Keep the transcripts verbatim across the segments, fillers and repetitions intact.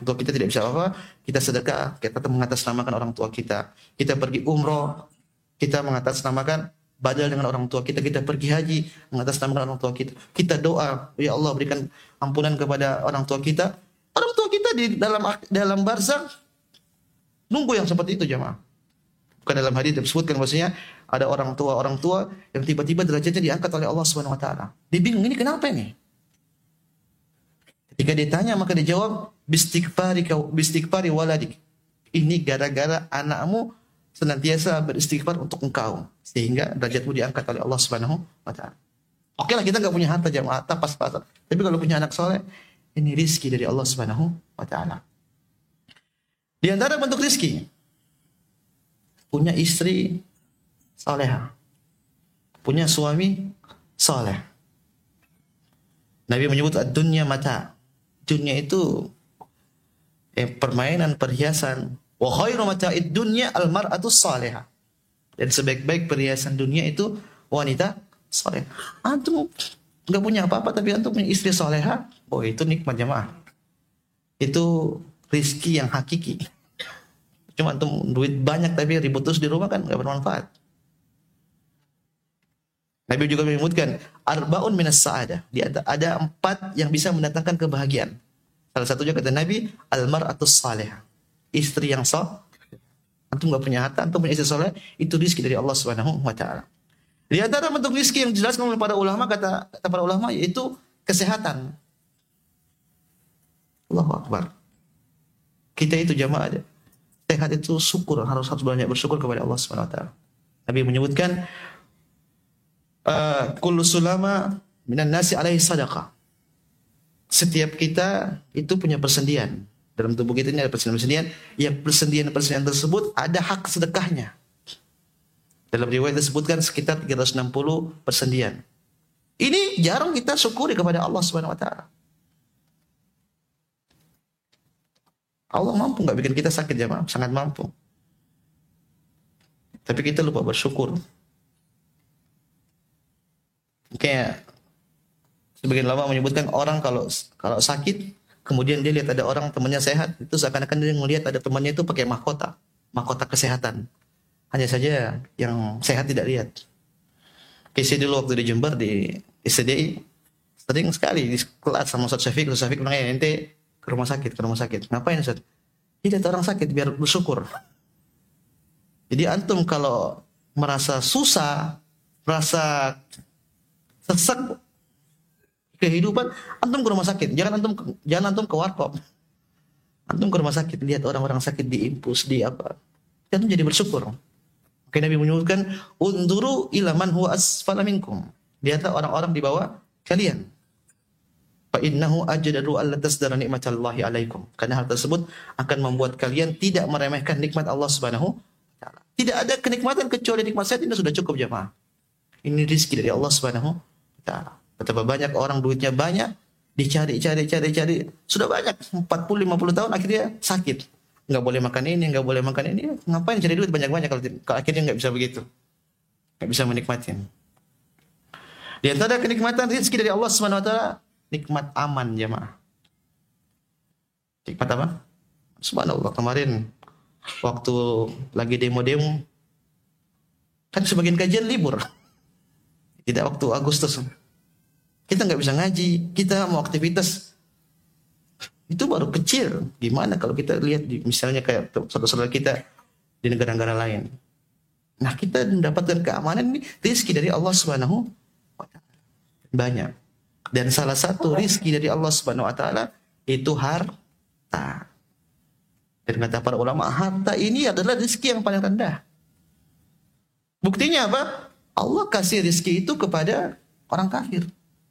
tua kita tidak bisa apa-apa, kita sedekah, kita mengatasnamakan orang tua kita. Kita pergi umroh, kita mengatasnamakan badal dengan orang tua kita. Kita pergi haji, mengatasnamakan orang tua kita. Kita doa, ya Allah berikan ampunan kepada orang tua kita. Orang tua kita di dalam dalam barzakh nunggu yang seperti itu jemaah. Bukan dalam hadis disebutkan bahwasanya ada orang tua orang tua yang tiba-tiba derajatnya diangkat oleh Allah Subhanahu wa taala. Dia bingung, ini kenapa ini? Ketika ditanya maka dia jawab, bistighfari bistighfari waladik. Ini gara-gara anakmu senantiasa beristighfar untuk engkau sehingga derajatmu diangkat oleh Allah Subhanahu wa taala. Oke lah, kita enggak punya harta jemaah, pas-pasan. Tapi kalau punya anak soleh, ini rizki dari Allah Subhanahu wa taala. Di antara bentuk rizki, punya istri salehah, punya suami saleh. Nabi menyebut ad-dunya mata. Dunia itu eh, permainan, perhiasan. Wa khairu mata'id dunya al-mar'atu salihah. Dan sebaik-baik perhiasan dunia itu wanita saleh. Antum enggak punya apa-apa tapi antum punya istri salehah, oh itu nikmat jemaah. Itu rizki yang hakiki. Cuma antum duit banyak tapi ribut terus di rumah kan enggak bermanfaat. Nabi juga menyebutkan arbaun minas sa'adah. Ada, ada empat yang bisa mendatangkan kebahagiaan. Salah satunya kata Nabi, al-mar'atus salihah. Istri yang saleh. Antum enggak punya harta, antum punya istri saleh, itu rizki dari Allah Subhanahu wa taala. Di antara bentuk rizki yang dijelaskan oleh para ulama, kata, kata para ulama, yaitu kesehatan. Allahu Akbar. Kita itu jamaah aja. Sehat itu syukur, harus harus banyak bersyukur kepada Allah Subhanahu wa taala. Nabi menyebutkan uh, kullu sulama minan nasi alaihi sadaqah. Setiap kita itu punya persendian. Dalam tubuh kita ini ada persendian-persendian, yang persendian-persendian tersebut ada hak sedekahnya. Dalam riwayat disebutkan sekitar tiga ratus enam puluh persendian. Ini jarang kita syukuri kepada Allah Subhanahu wa taala. Allah mampu enggak bikin kita sakit jemaah? Sangat mampu. Tapi kita lupa bersyukur. Kayak sebagian ulama menyebutkan orang kalau kalau sakit, kemudian dia lihat ada orang temannya sehat, itu seakan-akan dia melihat ada temannya itu pakai mahkota, mahkota kesehatan. Hanya saja yang sehat tidak lihat. Kisah dulu waktu di Jember di S D I, sering sekali di kelas sama Ustaz Syafiq, Ustaz Syafiq bilang, "Eh, ente ke rumah sakit, ke rumah sakit." Ngapain Ustaz? Tidak, orang sakit biar bersyukur. Jadi antum kalau merasa susah, merasa sesak kehidupan, antum ke rumah sakit. Jangan antum jangan antum ke warkop. Antum ke rumah sakit, lihat orang-orang sakit diimpus, di apa. Antum jadi bersyukur. Oke, Nabi menyebutkan, "Unduru ila man huwa asfala minkum." Lihatlah orang-orang di bawah kalian. Fa innahu ajdaru alla tasdara nikmatallahi alaikum. Karena hal tersebut akan membuat kalian tidak meremehkan nikmat Allah Subhanahu wa taala. Tidak ada kenikmatan kecuali nikmat sehat, ini sudah cukup jemaah. Ini rezeki dari Allah Subhanahu wa taala. Betapa banyak orang duitnya banyak, dicari cari cari cari, sudah banyak empat puluh lima puluh tahun akhirnya sakit. Enggak boleh makan ini, enggak boleh makan ini. Ngapain cari duit banyak-banyak kalau, kalau akhirnya enggak bisa begitu. Enggak bisa menikmatin. Di antara kenikmatan rezeki dari Allah Subhanahu wa taala, nikmat aman jemaah. Nikmat apa? Subhanallah, kemarin waktu lagi demo-demo kan sebagian kajian libur. Tidak waktu Agustus. Kita nggak bisa ngaji, kita mau aktivitas itu baru kecil. Gimana kalau kita lihat di, misalnya kayak saudara-saudara kita di negara-negara lain. Nah, kita mendapatkan keamanan ini rezeki dari Allah Subhanahu wa taala. Banyak. Dan salah satu rezeki dari Allah Subhanahu wa taala itu harta. Dan kata para ulama, harta ini adalah rezeki yang paling rendah. Buktinya apa? Allah kasih rezeki itu kepada orang kafir.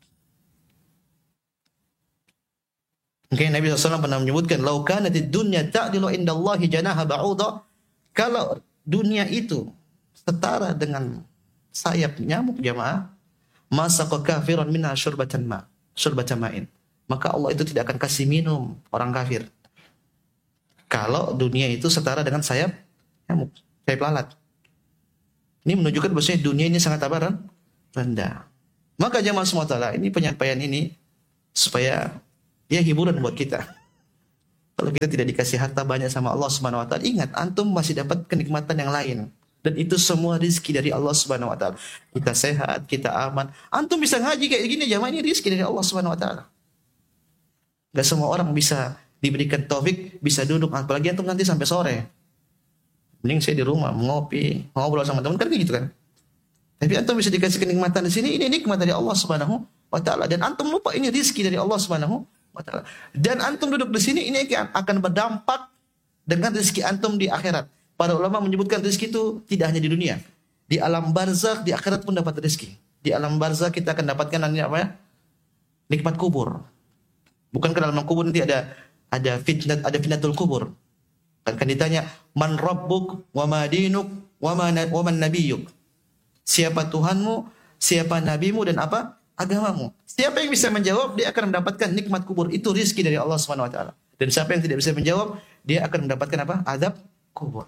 Mungkin Nabi shallallahu alaihi wasallam pernah menyebutkan, "Lau kanatid dunya ta'dilu indallahi janaha ba'udha." Kalau dunia itu setara dengan sayap nyamuk jamaah, masaqa kafiran minha syurbatan ma, syurbatan ma'in. Maka Allah itu tidak akan kasih minum orang kafir. Kalau dunia itu setara dengan sayap nyamuk, sayap lalat. Ini menunjukkan bahwasanya dunia ini sangat apa? Rendah. Maka jamaah semua taala, ini penyampaian ini supaya ya hiburan buat kita. Kalau kita tidak dikasih harta banyak sama Allah Subhanahu wa taala, ingat antum masih dapat kenikmatan yang lain. Dan itu semua rizki dari Allah Subhanahu wa taala. Kita sehat, kita aman. Antum bisa ngaji kayak gini jamaah, ini rizki dari Allah Subhanahu wa taala. Gak semua orang bisa diberikan taufik bisa duduk, apalagi antum nanti sampai sore. Mending saya di rumah ngopi, ngobrol sama teman, kan gitu kan. Tapi antum bisa dikasih kenikmatan di sini, ini nikmat dari Allah Subhanahu wa taala, dan antum lupa ini rizki dari Allah Subhanahu wa taala. Dan antum duduk di sini, ini akan berdampak dengan rizki antum di akhirat. Para ulama menyebutkan rizki itu tidak hanya di dunia, di alam barzakh, di akhirat pun dapat rizki. Di alam barzakh kita akan dapatkan nanti apa ya? Nikmat kubur. Bukan ke dalam kubur nanti ada ada fitnat, ada fitnatul kubur. Akan ditanya, man rabbuk, wa ma dinuk, wa ma wa man nabiyyuk. Siapa Tuhanmu, siapa nabimu, dan apa agamamu? Siapa yang bisa menjawab, dia akan mendapatkan nikmat kubur. Itu rizki dari Allah Subhanahu wa taala. Dan siapa yang tidak bisa menjawab, dia akan mendapatkan apa? Azab kubur.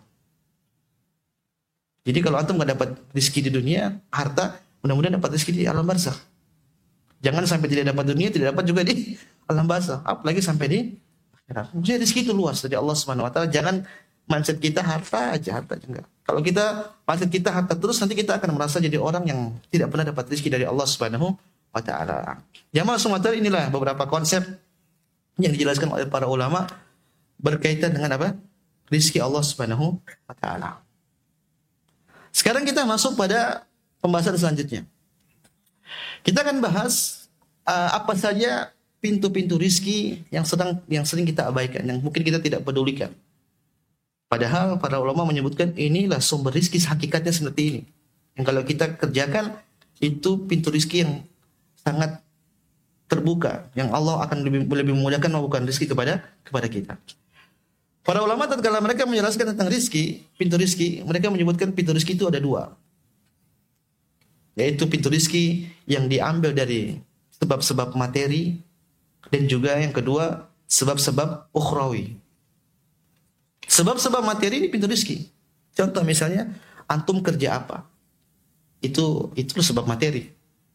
Jadi kalau antum nggak dapat rizki di dunia, harta, mudah-mudahan dapat rizki di alam barzakh. Jangan sampai tidak dapat dunia, tidak dapat juga di alam barzakh. Apalagi sampai di akhirat. Maksudnya rizki itu luas dari Allah Subhanahu wa taala. Jangan mindset kita harta aja, harta juga. Kalau kita mindset kita harta terus, nanti kita akan merasa jadi orang yang tidak pernah dapat rizki dari Allah Subhanahu wa taala. Jamaah semua, inilah beberapa konsep yang dijelaskan oleh para ulama berkaitan dengan apa? Rizki Allah Subhanahu wa taala. Sekarang kita masuk pada pembahasan selanjutnya. Kita akan bahas uh, apa saja pintu-pintu rizki yang sedang yang sering kita abaikan, yang mungkin kita tidak pedulikan. Padahal para ulama menyebutkan inilah sumber rizki hakikatnya seperti ini. Yang kalau kita kerjakan itu pintu rizki yang sangat terbuka, yang Allah akan lebih lebih memudahkan membukakan rizki kepada kepada kita. Para ulama tatkala mereka menjelaskan tentang rizki, pintu rizki, mereka menyebutkan pintu rizki itu ada dua. Yaitu pintu rizki yang diambil dari sebab-sebab materi, dan juga yang kedua sebab-sebab ukhrawi. Sebab-sebab materi ini pintu rizki. Contoh misalnya, antum kerja apa? Itu itu sebab materi.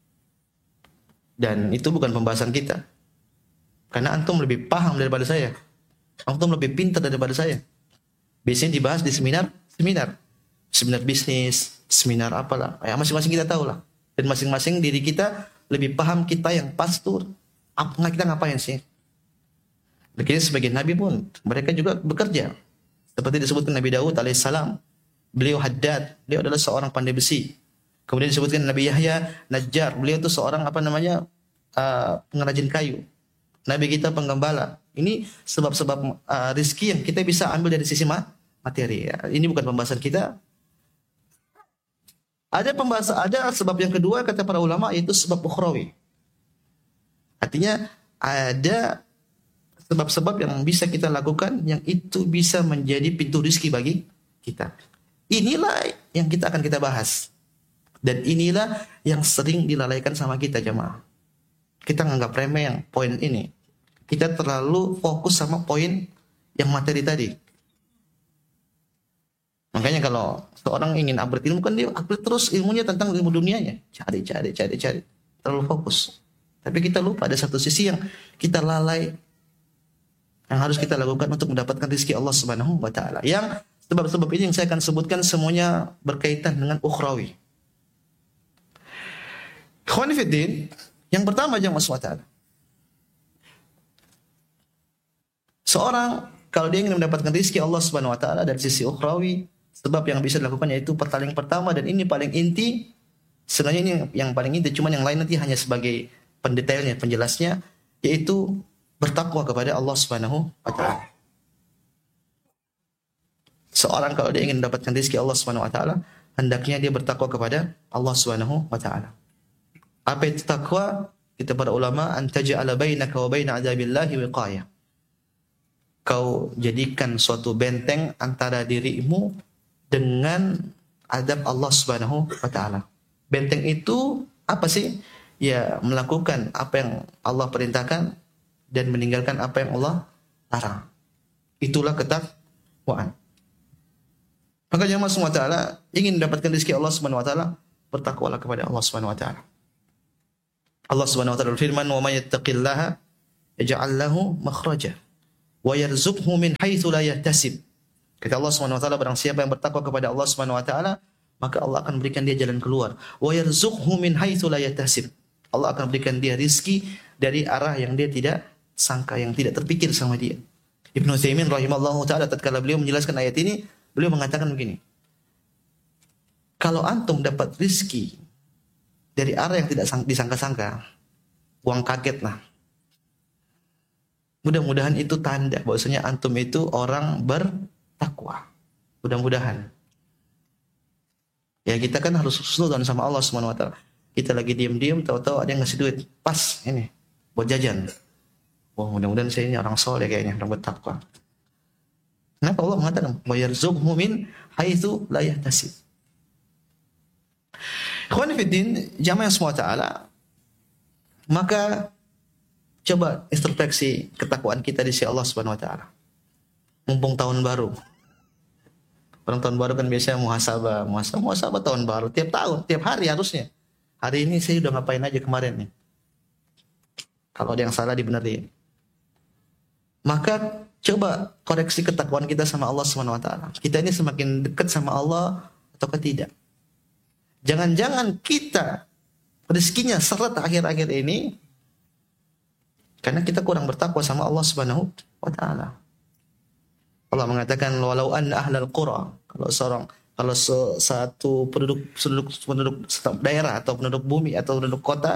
Dan itu bukan pembahasan kita. Karena antum lebih paham daripada saya. Antum lebih pintar daripada saya. Biasanya dibahas di seminar, seminar, seminar bisnis, seminar apalah. Ya, masing-masing kita tahu lah. Dan masing-masing diri kita lebih paham kita yang pastur. Apa kita ngapain sih? Kita sebagai nabi pun mereka juga bekerja. Seperti disebutkan Nabi Daud alaihissalam, beliau haddad, beliau adalah seorang pandai besi. Kemudian disebutkan Nabi Yahya najjar, beliau itu seorang apa namanya uh, pengrajin kayu. Nabi kita penggembala. Ini sebab-sebab uh, rizki yang kita bisa ambil dari sisi materi. Ya. Ini bukan pembahasan kita. Ada pembahasan, ada sebab yang kedua kata para ulama, yaitu sebab ukhrawi. Artinya ada sebab-sebab yang bisa kita lakukan yang itu bisa menjadi pintu rizki bagi kita. Inilah yang kita akan kita bahas. Dan inilah yang sering dilalaikan sama kita jemaah. Kita nganggap remeh yang poin ini. Kita terlalu fokus sama poin yang materi tadi. Makanya kalau seorang ingin upgrade ilmu, kan dia upgrade terus ilmunya tentang ilmu dunianya. Cari, cari, cari, cari. Terlalu fokus. Tapi kita lupa ada satu sisi yang kita lalai, yang harus kita lakukan untuk mendapatkan rezeki Allah Subhanahu wa taala. Yang sebab-sebab ini yang saya akan sebutkan semuanya berkaitan dengan ukhrawi. Ikhwan fillah, yang pertama jemaah sekalian. Seorang kalau dia ingin mendapatkan rezeki Allah Subhanahu wa taala dari sisi ukhrawi, sebab yang bisa dilakukan yaitu paling pertama, dan ini paling inti. Sebenarnya ini yang paling inti, cuman yang lain nanti hanya sebagai pendetailnya, penjelasnya, yaitu bertakwa kepada Allah Subhanahu wa taala. Seorang kalau dia ingin mendapatkan rezeki Allah Subhanahu wa taala, hendaknya dia bertakwa kepada Allah Subhanahu wa taala. Apa itu takwa? Kita para ulama, antaja'ala bainaka wa baina adzabillahi wiqayah. Kau jadikan suatu benteng antara dirimu dengan adab Allah Subhanahu wa taala. Benteng itu apa sih? Ya, melakukan apa yang Allah perintahkan dan meninggalkan apa yang Allah larang. Itulah ketakwaan. Maka jemaah semua taala ingin mendapatkan rezeki Allah Subhanahu wa taala, bertakwalah kepada Allah Subhanahu wa taala. Allah Subhanahu wa taala berfirman, "Wa may yattaqillaha yaj'al lahu makhraja." wa yarzuqhu min haitsu la yahtasib. Kata Allah Subhanahu wa taala, barang siapa yang bertakwa kepada Allah Subhanahu wa taala, maka Allah akan berikan dia jalan keluar. Wa yarzuqhu min haitsu la yahtasib. Allah akan berikan dia rizki dari arah yang dia tidak sangka, yang tidak terpikir sama dia. Ibnu Utsaimin rahimallahu taala tatkala beliau menjelaskan ayat ini, beliau mengatakan begini. Kalau antum dapat rizki dari arah yang tidak disangka-sangka, uang kaget lah. Mudah-mudahan itu tanda bahwasanya antum itu orang bertakwa. Mudah-mudahan. Ya kita kan harus husnudzon sama Allah Subhanahu wa taala. Kita lagi diam-diam tahu-tahu ada yang ngasih duit. Pas ini buat jajan. Wah, mudah-mudahan saya ini orang soleh kayaknya, orang bertakwa. Kenapa Allah mengatakan wa yarzuqhu min haitsu la yahtasib. Ikhwan fillah, jamaah semua taala, maka coba introspeksi ketakwaan kita di sisi Allah Subhanahu wa taala. Mumpung tahun baru. Orang tahun baru kan biasanya muhasabah, muhasabah, muhasabah tahun baru tiap tahun, tiap hari harusnya. Hari ini saya udah ngapain aja kemarin nih. Kalau ada yang salah dibenerin. Maka coba koreksi ketakwaan kita sama Allah Subhanahu wa taala. Kita ini semakin dekat sama Allah ataukah tidak? Jangan-jangan kita rezekinya seret akhir-akhir ini karena kita kurang bertakwa sama Allah Subhanahu wa taala. Allah mengatakan walau anna ahlal qura, kalau seorang kalau satu penduduk penduduk penduduk daerah atau penduduk bumi atau penduduk kota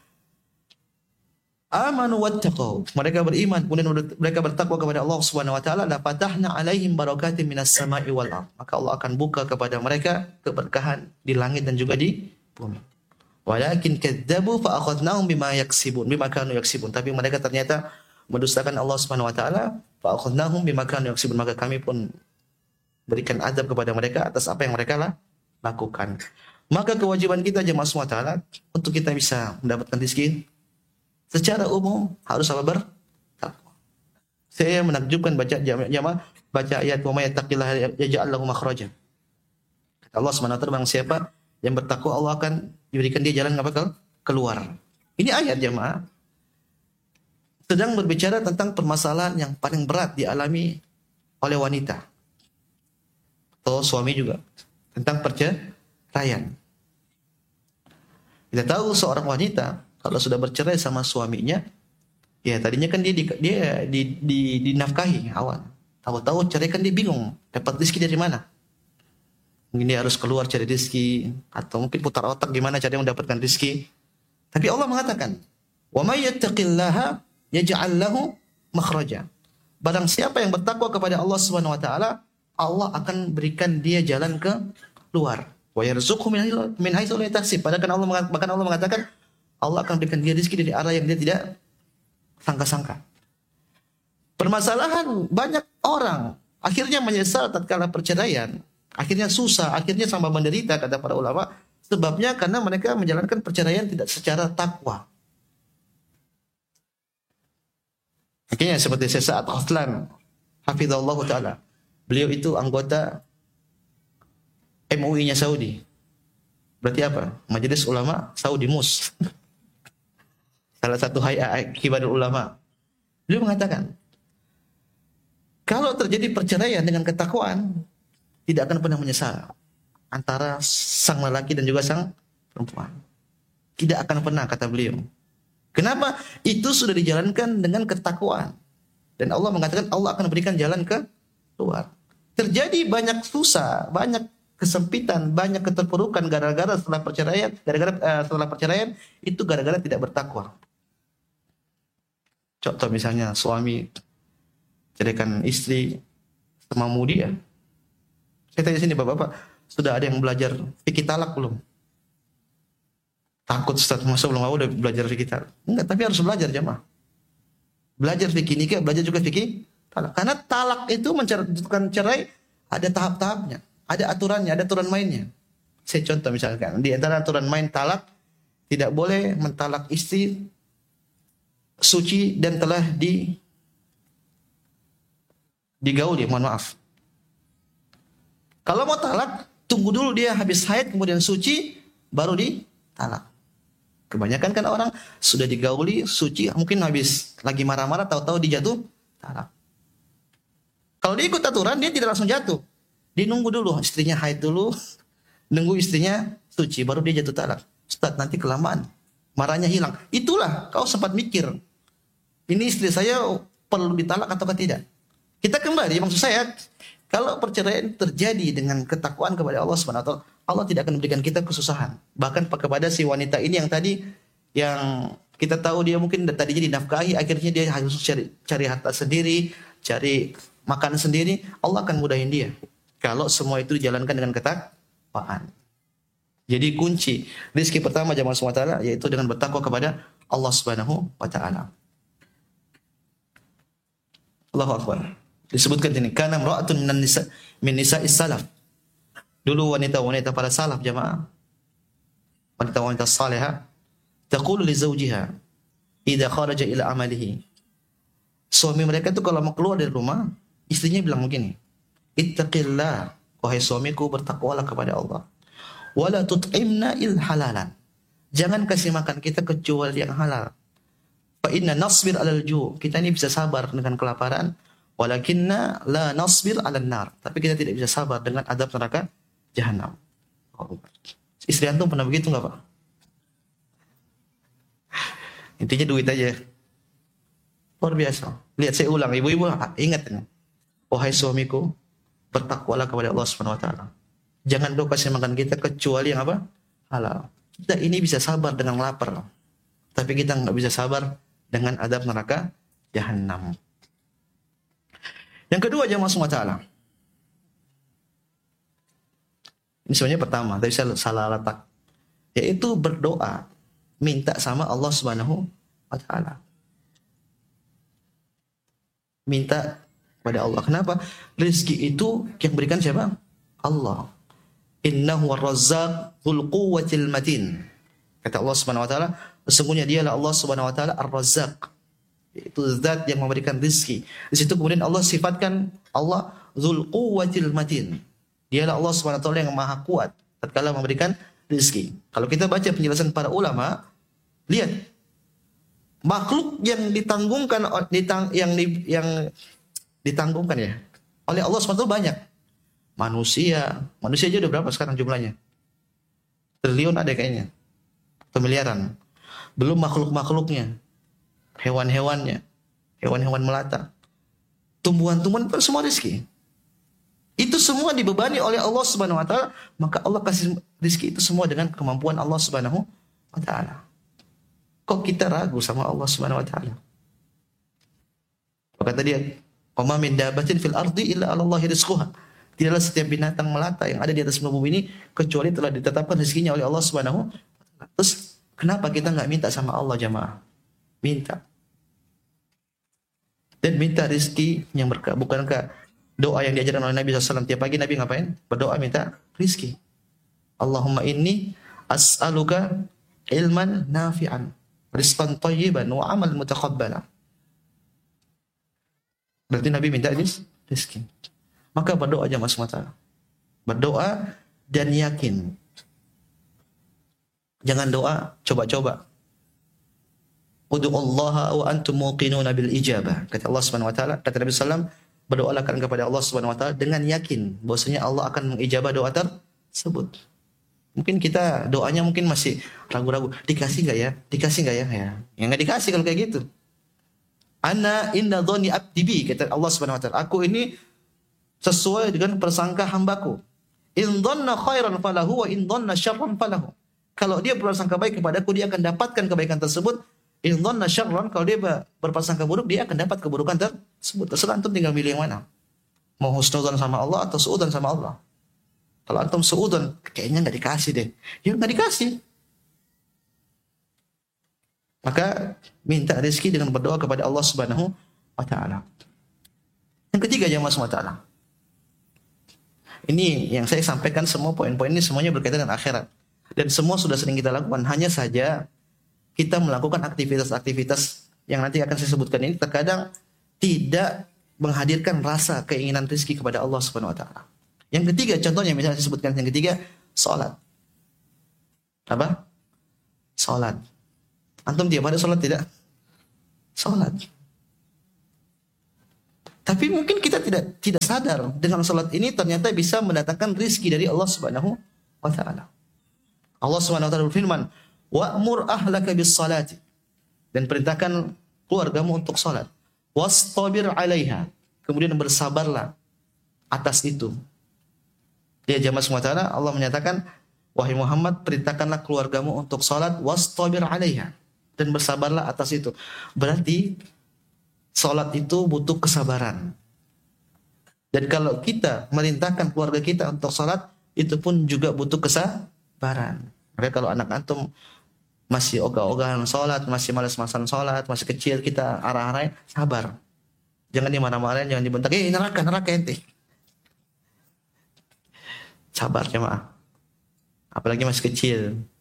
amanu wattaqau, mereka beriman kemudian mereka bertakwa kepada Allah Subhanahu wa taala, la fatahna alaihim barakatim minas sama'i wal ardh, maka Allah akan buka kepada mereka keberkahan di langit dan juga di bumi. Walakin kadzabu fa akhadnahum bima yaksibun, bima kanu yaksibun, tapi mereka ternyata mendustakan Allah Subhanahu wa taala, fa akhadnahum bima kanu yaksibun, maka kami pun berikan azab kepada mereka atas apa yang mereka lah lakukan. Maka kewajiban kita jemaah semua taala untuk kita bisa mendapatkan rezeki secara umum harus apa? Bertakwa. Saya menakjubkan baca jamaah baca ayat wa may yattaqillaha yaj'al lahu makhraja. Allah Subhanahu wa taala, barang siapa yang bertakwa Allah akan diberikan dia jalan apa? Keluar. Ini ayat jamaah sedang berbicara tentang permasalahan yang paling berat dialami oleh wanita atau suami juga, tentang perceraian. Kita tahu seorang wanita kalau sudah bercerai sama suaminya, ya tadinya kan dia di, dia di, di, dinafkahi awal. Tahu-tahu cerai kan dia bingung dapat rezeki dari mana. Mungkin dia harus keluar cari rezeki atau mungkin putar otak gimana cara mendapatkan rezeki. Tapi Allah mengatakan, "Wa may yattaqillaha yaj'al lahu makhraja." Barang siapa yang bertakwa kepada Allah Subhanahu wa taala, Allah akan berikan dia jalan ke luar. Wa yarzuqhu min haitsu la yahtasib. Padahal Allah mengatakan, bahkan Allah mengatakan Allah akan berikan dia rezeki dari arah yang dia tidak sangka-sangka. Permasalahan banyak orang akhirnya menyesal tatkala perceraian, akhirnya susah, akhirnya sama menderita kata para ulama, sebabnya karena mereka menjalankan perceraian tidak secara takwa. Akhirnya seperti Syekh Sa'ad Aslan hafizallahu taala. Beliau itu anggota M U I-nya Saudi. Berarti apa? Majelis Ulama Saudi M U S. Salah satu hayat kibarul ulama. Beliau mengatakan, kalau terjadi perceraian dengan ketakwaan, tidak akan pernah menyesal antara sang lelaki dan juga sang perempuan. Tidak akan pernah, kata beliau. Kenapa? Itu sudah dijalankan dengan ketakwaan. Dan Allah mengatakan Allah akan berikan jalan ke luar. Terjadi banyak susah, banyak kesempitan, banyak keterpurukan gara-gara setelah perceraian, gara-gara uh, setelah perceraian itu gara-gara tidak bertakwa. Contoh misalnya suami ceraikan istri semau dia. Saya tanya sini bapak-bapak, sudah ada yang belajar fikih talak belum? Takut Ustaz, masa belum mau udah belajar fikih talak? Enggak, tapi harus belajar jemaah. Belajar fikih nikah, belajar juga fikih talak. Karena talak itu menentukan cerai ada tahap-tahapnya, ada aturannya, ada aturan mainnya. Saya contoh misalkan, di antara aturan main talak, tidak boleh mentalak istri suci dan telah di digauli, mohon maaf. Kalau mau talak, tunggu dulu dia habis haid kemudian suci baru ditalak. Kebanyakan kan orang sudah digauli suci, mungkin habis lagi marah-marah tahu-tahu dijatuh talak. Kalau dia ikut aturan, dia tidak langsung jatuh. Dia nunggu dulu, istrinya haid dulu, nunggu istrinya suci, baru dia jatuh talak. Ustaz, nanti kelamaan, marahnya hilang. Itulah, kau sempat mikir, ini istri saya perlu ditalak atau tidak? Kita kembali, maksud saya, kalau perceraian terjadi dengan ketakwaan kepada Allah subhanahu wa taala, Allah tidak akan memberikan kita kesusahan. Bahkan kepada si wanita ini yang tadi, yang kita tahu dia mungkin tadinya dinafkahi, akhirnya dia harus cari, cari harta sendiri, cari makan sendiri, Allah akan mudahin dia. Kalau semua itu dijalankan dengan ketakwaan. Jadi kunci rezeki pertama jamaah subhanahu wa taala yaitu dengan bertakwa kepada Allah Subhanahu wa taala. Allahu akbar. Disebutkan ini kana imra'atun minan nisa min nisa'is salaf. Dulu wanita-wanita para salaf jamaah, wanita-wanita salihah, taqulu li zawjiha idza kharaja ila amalihi. Suami mereka itu kalau mau keluar dari rumah, istrinya bilang begini, ittaqillah, wahai suamiku bertakwalah kepada Allah. Wala tut'imna il halalan. Jangan kasih makan kita kecuali yang halal. Fa inna nasbir 'alal ju'. Kita ini bisa sabar dengan kelaparan, walakinna la nasbir 'alan nar. Tapi kita tidak bisa sabar dengan adab neraka jahanam. Oh. Istri antum pernah begitu enggak, Pak? Intinya duit aja. Luar biasa. Lihat saya ulang, ibu-ibu ingat ini. Wahai suamiku, bertakwalah kepada Allah Subhanahu wa taala. Jangan kau kasih makan kita kecuali yang apa? Halal. Kita ini bisa sabar dengan lapar. Tapi kita nggak bisa sabar dengan adab neraka jahanam. Yang kedua jamaah subhanahu wa taala. Ini sebenarnya pertama, tapi saya salah letak. Yaitu berdoa, minta sama Allah Subhanahu wa taala. Minta kepada Allah. Kenapa? Rezeki itu yang berikan siapa? Allah. Innahu ar-razzaq dzul quwwatil matin. Kata Allah Subhanahu wa taala, sesungguhnya dialah Allah Subhanahu wa taala ar-razzaq. Itu zat yang memberikan rezeki. Di situ kemudian Allah sifatkan Allah dzul quwwatil matin. Dialah Allah Subhanahu wa taala yang maha kuat tatkala memberikan rezeki. Kalau kita baca penjelasan para ulama, lihat makhluk yang ditanggungkan ditang, yang yang ditanggungkan ya oleh Allah subhanahu wa taala banyak. Manusia, manusia aja udah berapa sekarang jumlahnya? Triliun ada kayaknya. Atau miliaran. Belum makhluk-makhluknya. Hewan-hewannya. Hewan-hewan melata. Tumbuhan-tumbuhan itu semua rezeki. Itu semua dibebani oleh Allah Subhanahu wa taala, maka Allah kasih rezeki itu semua dengan kemampuan Allah Subhanahu wa taala. Kok kita ragu sama Allah Subhanahu wa taala? Kata dia, "Wa ma min dabbatin fil ardi illa 'ala Allahi rizquha." Tidaklah setiap binatang melata yang ada di atas muka bumi ini kecuali telah ditetapkan rezekinya oleh Allah Subhanahu wa taala. Terus kenapa kita enggak minta sama Allah jamaah? Minta. Dan minta rezeki yang berkah. Bukankah doa yang diajarkan oleh Nabi shallallahu alaihi wasallam tiap pagi Nabi ngapain? Berdoa minta rezeki. Allahumma inni as'aluka ilman nafi'an, rizqan thayyiban wa amal mutaqabbala. Berarti Nabi minta rezeki. Maka berdoa aja Mas Mata. Berdoa dan yakin. Jangan doa coba-coba. Ud'ullaha wa antum muqinuna bil ijabah. Kata Allah Subhanahu wa taala, kata Nabi sallallahu alaihi wasallam, berdoalah kalian kepada Allah Subhanahu wa taala dengan yakin bahwasanya Allah akan mengijabah doa tersebut. Mungkin kita doanya mungkin masih ragu-ragu, dikasih enggak ya? Dikasih enggak ya? Ya, ya enggak dikasih kalau kayak gitu. Ana inna dhani abdi bi, kata Allah Subhanahu wa taala. Aku ini sesuai dengan persangka hambaku. In dhanna khairan falahu wa in dhanna syarran falahu. Kalau dia berprasangka baik kepadaku, dia akan dapatkan kebaikan tersebut. In dhanna syarran, kalau dia berprasangka buruk, dia akan dapat keburukan tersebut. Terserah antum tinggal milih yang mana. Mau husnudzon sama Allah atau suudzon sama Allah. Kalau antum suudzon, kayaknya enggak dikasih deh. Ya enggak dikasih. Maka minta rezeki dengan berdoa kepada Allah Subhanahu wa taala. Yang ketiga jemaah semua taala. Ini yang saya sampaikan, semua poin-poin ini semuanya berkaitan dengan akhirat. Dan semua sudah sering kita lakukan. Hanya saja kita melakukan aktivitas-aktivitas yang nanti akan saya sebutkan ini terkadang tidak menghadirkan rasa keinginan rezeki kepada Allah Subhanahu wa taala. Yang ketiga contohnya misalnya saya sebutkan yang ketiga, salat. Apa? Salat. Antum tiap hari salat tidak? Salat. Tapi mungkin kita tidak tidak sadar dengan salat ini ternyata bisa mendatangkan rizki dari Allah Subhanahu wa taala. Allah Subhanahu wa taala berfirman, "Wa'mur ahlaka bis salati." Dan perintahkan keluargamu untuk salat. "Wastabir 'alaiha." Kemudian bersabarlah atas itu. Ya jamaah sekalian, Allah menyatakan, "Wahai Muhammad, perintahkanlah keluargamu untuk salat, wastabir 'alaiha." Dan bersabarlah atas itu. Berarti salat itu butuh kesabaran. Dan kalau kita merintahkan keluarga kita untuk salat, itu pun juga butuh kesabaran. Maka kalau anak antum masih ogah-ogahan salat, masih malas-malasan salat, masih kecil, kita arah-arahin, sabar. Jangan dimarah-marahin, jangan dibentak, "Eh, neraka, neraka ente." Sabar jemaah. Apalagi masih kecil.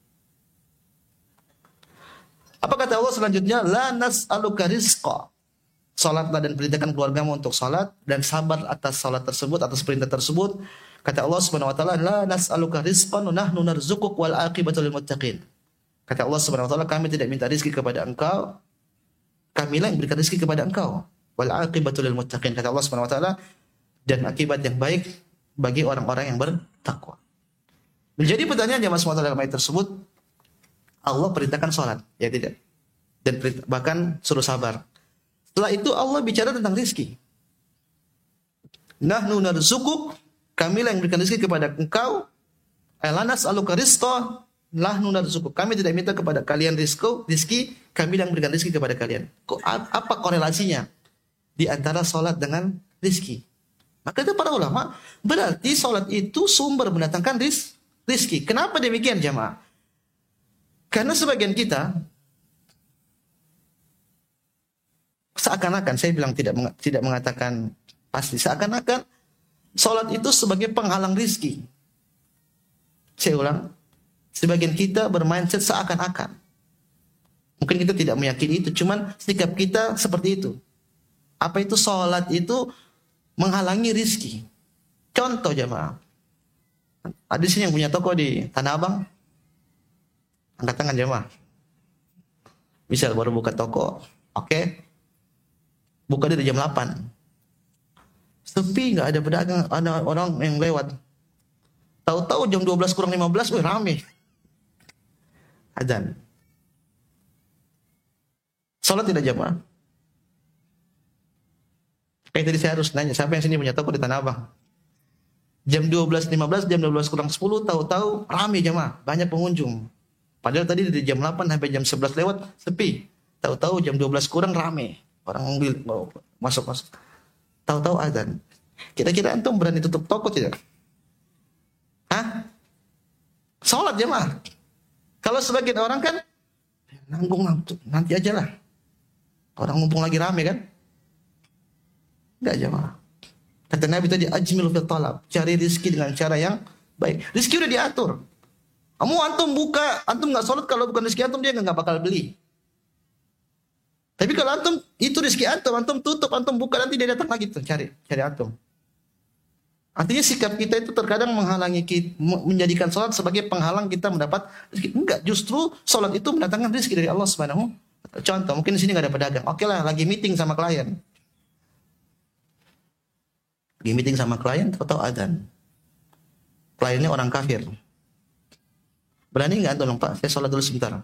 Apa kata Allah selanjutnya? La nas'aluka rizqa. Salatlah dan perintahkan keluargamu untuk salat dan sabar atas salat tersebut, atas perintah tersebut. Kata Allah Subhanahu wa taala, "La nas'aluka rizqan nahnu narzuquk wal aqibatu lil muttaqin." Kata Allah Subhanahu wa taala, kami tidak minta rezeki kepada engkau, kamilah yang berikan rezeki kepada engkau. Wal aqibatu lil muttaqin. Kata Allah Subhanahu wa taala, dan akibat yang baik bagi orang-orang yang bertakwa. Menjadi pertanyaan jemaah semua dalam ayat tersebut, Allah perintahkan salat, ya tidak? Dan bahkan suruh sabar. Setelah itu Allah bicara tentang rizki. Nahnu narzukuk, kamilah yang berikan rizki kepada engkau. Alanas aluka rizqa, nahnu narzukuk. Kami tidak minta kepada kalian rizko, rizki, kami yang berikan rizki kepada kalian. Kok apa korelasinya di antara salat dengan rizki? Maka kata para ulama, berarti salat itu sumber mendatangkan riz, rizki. Kenapa demikian jamaah? Karena sebagian kita seakan-akan, saya bilang tidak tidak mengatakan pasti, seakan-akan salat itu sebagai penghalang rizki. Saya ulang, sebagian kita bermindset seakan-akan. Mungkin kita tidak meyakini itu, cuman sikap kita seperti itu. Apa itu salat itu menghalangi rizki? Contoh jemaah, ada di sini yang punya toko di Tanah Abang, angkat tangan jemaah. Misal baru buka toko, oke, okay. Buka dari jam delapan. Sepi, nggak ada pedagang, ada orang yang lewat. Tahu-tahu jam dua belas kurang lima belas, wih rame. Adzan. Salat tidak jamaah? Kayak tadi saya harus nanya, siapa yang sini punya toko di Tanah Abang? Jam dua belas lima belas, jam dua belas kurang sepuluh, tahu-tahu rame jamaah, banyak pengunjung. Padahal tadi dari jam delapan sampai jam sebelas lewat, sepi. Tahu-tahu jam dua belas kurang rame. Orang mau masuk-masuk. Tahu-tahu adzan. Kira-kira antum berani tutup toko tidak? Hah? Salat jemaah. Kalau sebagian orang kan nanggung nanti aja lah. Orang mumpung lagi rame kan? Enggak jemaah. Kata Nabi tadi, ajmil fil talab. Cari rezeki dengan cara yang baik. Rezeki udah diatur. Kamu antum buka, antum enggak salat, kalau bukan rezeki antum dia enggak bakal beli. Tapi kalau antum, itu rezeki antum, antum tutup, antum buka, nanti dia datang lagi tuh, cari, cari antum. Artinya sikap kita itu terkadang menghalangi kita, menjadikan salat sebagai penghalang kita mendapat rezeki. Enggak, justru salat itu mendatangkan rezeki dari Allah Subhanahu. Contoh, mungkin di sini nggak ada pedagang. Oke lah, lagi meeting sama klien. Lagi meeting sama klien, tahu-tahu adzan. Kliennya orang kafir. Berani nggak antum, Pak? Saya salat dulu sebentar.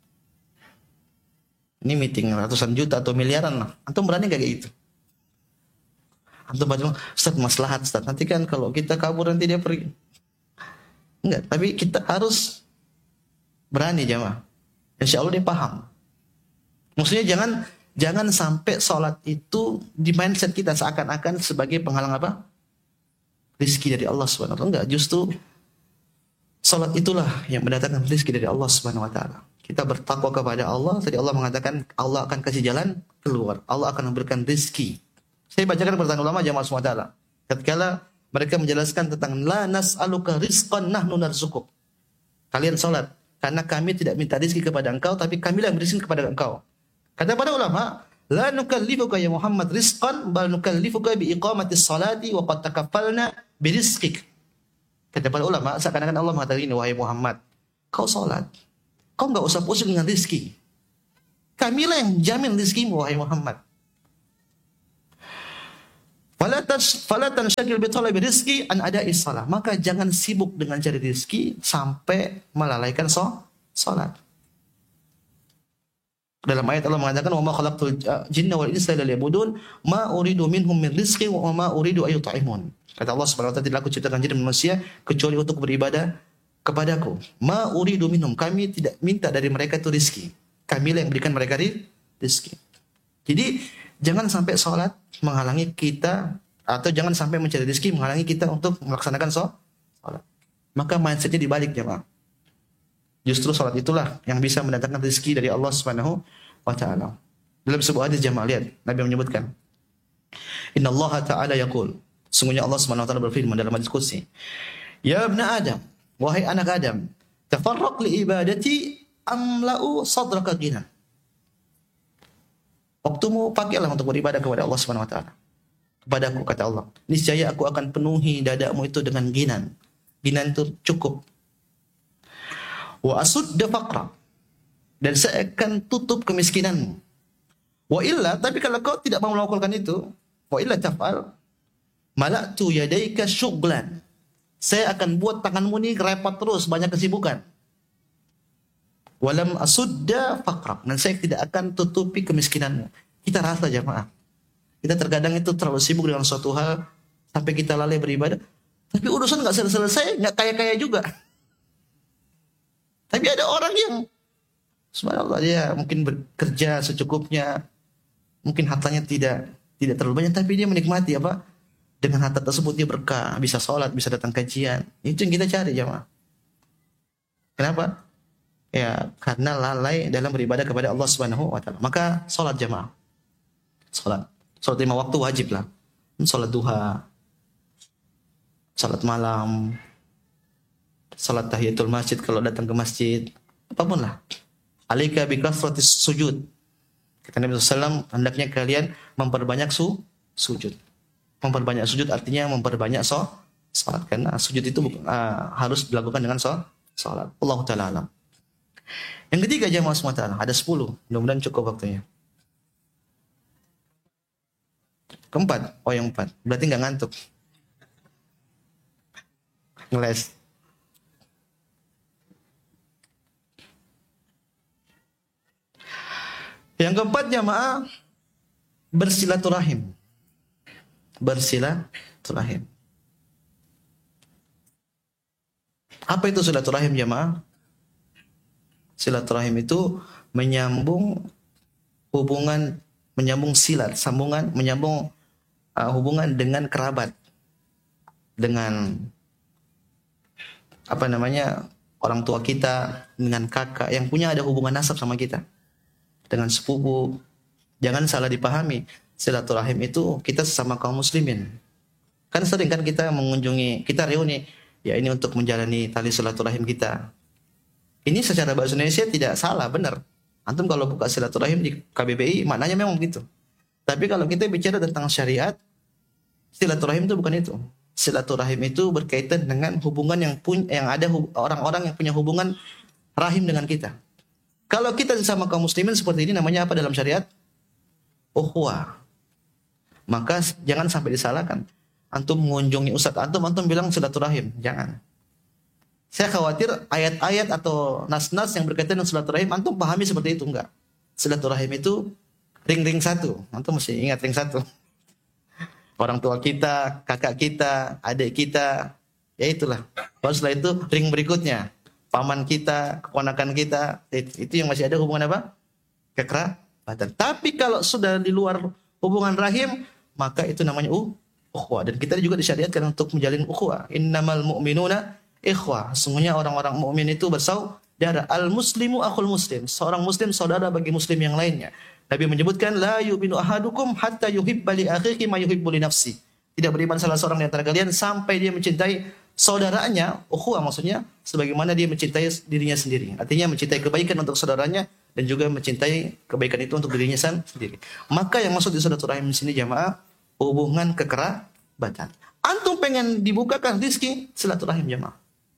Ini meeting ratusan juta atau miliaran lah. Antum berani gak kayak gitu? Antum baca, Ustaz maslahat Ustaz. Nanti kan kalau kita kabur nanti dia pergi. Enggak, tapi kita harus berani jamaah. Insya Allah dia paham. Maksudnya jangan jangan sampai sholat itu di mindset kita seakan-akan sebagai penghalang apa? Rizki dari Allah subhanahu wa taala. Enggak, justru sholat itulah yang mendatangkan rizki dari Allah subhanahu wa taala. Kita bertakwa kepada Allah. Tadi Allah mengatakan Allah akan kasih jalan keluar. Allah akan memberikan rizki. Saya bacakan pertanyaan ulama jamaah semua taala. Ketika mereka menjelaskan tentang la nas'aluka rizqan nahnu narzukuk. Kalian salat karena kami tidak minta rizki kepada engkau, tapi kamilah yang berizki kepada engkau. Kata para ulama, la nukallifuka ya Muhammad rizqan bal nukallifuka bi iqamatis salati wa qad takaffalna bi rizqik. Kata para ulama, seakan-akan Allah mengatakan ini, wahai Muhammad, kau salat, kau enggak usah pusing dengan rizki. Kamilah yang jamin rizkimu, wahai Muhammad. Fala tas fala tanshagil bi talabi rizqi an ada'i shalah. Maka jangan sibuk dengan cari rezeki sampai melalaikan so, salat. Dalam ayat Allah mengatakan wa ma khalaqtul jinna wal insa illa liya'budun ma uridu minhum min rizqi wa ma uridu ay yut'imun. Kata Allah Subhanahu wa taala, tidak aku ciptakan jin dan manusia kecuali untuk beribadah kepadaku. Ma uridu minhum, kami tidak minta dari mereka itu rizki. Kami yang berikan mereka rizki. Jadi jangan sampai salat menghalangi kita, atau jangan sampai mencari rizki menghalangi kita untuk melaksanakan salat. Maka mindsetnya dibalik jemaah. Justru salat itulah yang bisa mendatangkan rezeki dari Allah Subhanahu wa taala. Dalam sebuah hadis jemaah, lihat Nabi menyebutkan, Inna Allah Ta'ala yaqul, sungguhnya Allah Subhanahu wa taala berfirman dalam hadis qudsi, Ya ibna Adam, wahai anak Adam, tafarraq li ibadati amla'u sadraka ghina. Waktumu pakailah untuk beribadah kepada Allah Subhanahu wa taala. Kepadaku, kata Allah, niscaya aku akan penuhi dadamu itu dengan ginan. Ginan itu cukup. Wa asudda faqra, dan saya akan tutup kemiskinanmu. Wa illa, tapi kalau kau tidak mau melakukan itu, wa illa taf'al mala'tu yadaika syughlan, saya akan buat tanganmu ini repot terus, banyak kesibukan. Walam asudda faqra, dan saya tidak akan tutupi kemiskinanmu. Kita rasa jemaah, kita terkadang itu terlalu sibuk dengan suatu hal sampai kita lalai beribadah, tapi urusan nggak selesai, nggak kaya-kaya juga. Tapi ada orang yang subhanallah, dia mungkin bekerja secukupnya, mungkin hartanya tidak tidak terlalu banyak, tapi dia menikmati apa? Dengan harta tersebut dia berkah, bisa sholat, bisa datang kajian. Itu yang kita cari jemaah. Kenapa? Ya karena lalai dalam beribadah kepada Allah Subhanahu wa taala. Maka sholat jemaah. Sholat. Sholat lima waktu wajib lah. Sholat duha, sholat malam, salat tahiyatul masjid kalau datang ke masjid, apapun lah. Alaika bi kasratis sujud. Kata Nabi sallallahu alaihi wasallam, hendaknya kalian memperbanyak su, sujud. Memperbanyak sujud artinya memperbanyak so, salat, karena sujud itu uh, harus dilakukan dengan so, salat. Allahu taala alam. Yang ketiga jemaah semua, ada sepuluh. Mudah-mudahan cukup waktunya. Keempat, oh yang empat. Berarti enggak ngantuk. Ngeles. Yang keempat jemaah, bersilaturahim. Bersilaturahim. Apa itu silaturahim jemaah? Silaturahim itu menyambung hubungan, menyambung silat, sambungan, menyambung uh, hubungan dengan kerabat, dengan apa namanya, orang tua kita, dengan kakak yang punya ada hubungan nasab sama kita, dengan sepupu. Jangan salah dipahami, silaturahim itu kita sesama kaum muslimin. Kan sering kan kita mengunjungi, kita reuni, ya ini untuk menjalani tali silaturahim kita. Ini secara bahasa Indonesia tidak salah, benar. Antum kalau buka silaturahim di K B B I, maknanya memang begitu. Tapi kalau kita bicara tentang syariat, silaturahim itu bukan itu. Silaturahim itu berkaitan dengan hubungan yang punya, yang ada orang-orang yang punya hubungan rahim dengan kita. Kalau kita sama kaum muslimin seperti ini, namanya apa dalam syariat? Ukhuwah. Maka jangan sampai disalahkan. Antum mengunjungi ustadz antum, antum bilang silaturahim. Jangan. Saya khawatir ayat-ayat atau nas-nas yang berkaitan dengan silaturahim antum pahami seperti itu. Enggak. Silaturahim itu ring-ring satu. Antum mesti ingat ring satu. Orang tua kita, kakak kita, adik kita, ya itulah. Baru setelah itu ring berikutnya, paman kita, keponakan kita, itu yang masih ada hubungan apa? Kekerabatan. Tapi kalau sudah di luar hubungan rahim, maka itu namanya uh, ukhuwah. Dan kita juga disyariatkan untuk menjalin ukhuwah. Innamal mu'minuna ikhwah. Sungguhnya orang-orang mukmin itu bersaudara. Al-muslimu akhul muslim. Seorang muslim saudara bagi muslim yang lainnya. Nabi menyebutkan la yu'minu ahadukum hatta yuhibba li akhihi ma yuhibbu li nafsi. Tidak beriman salah seorang di antara kalian sampai dia mencintai saudaranya, ukhuwah maksudnya, sebagaimana dia mencintai dirinya sendiri. Artinya mencintai kebaikan untuk saudaranya dan juga mencintai kebaikan itu untuk dirinya sendiri. Maka yang maksud di silaturahim di sini jamaah, hubungan kekerabatan. Antum pengen dibukakan rezeki, silaturahim jamaah.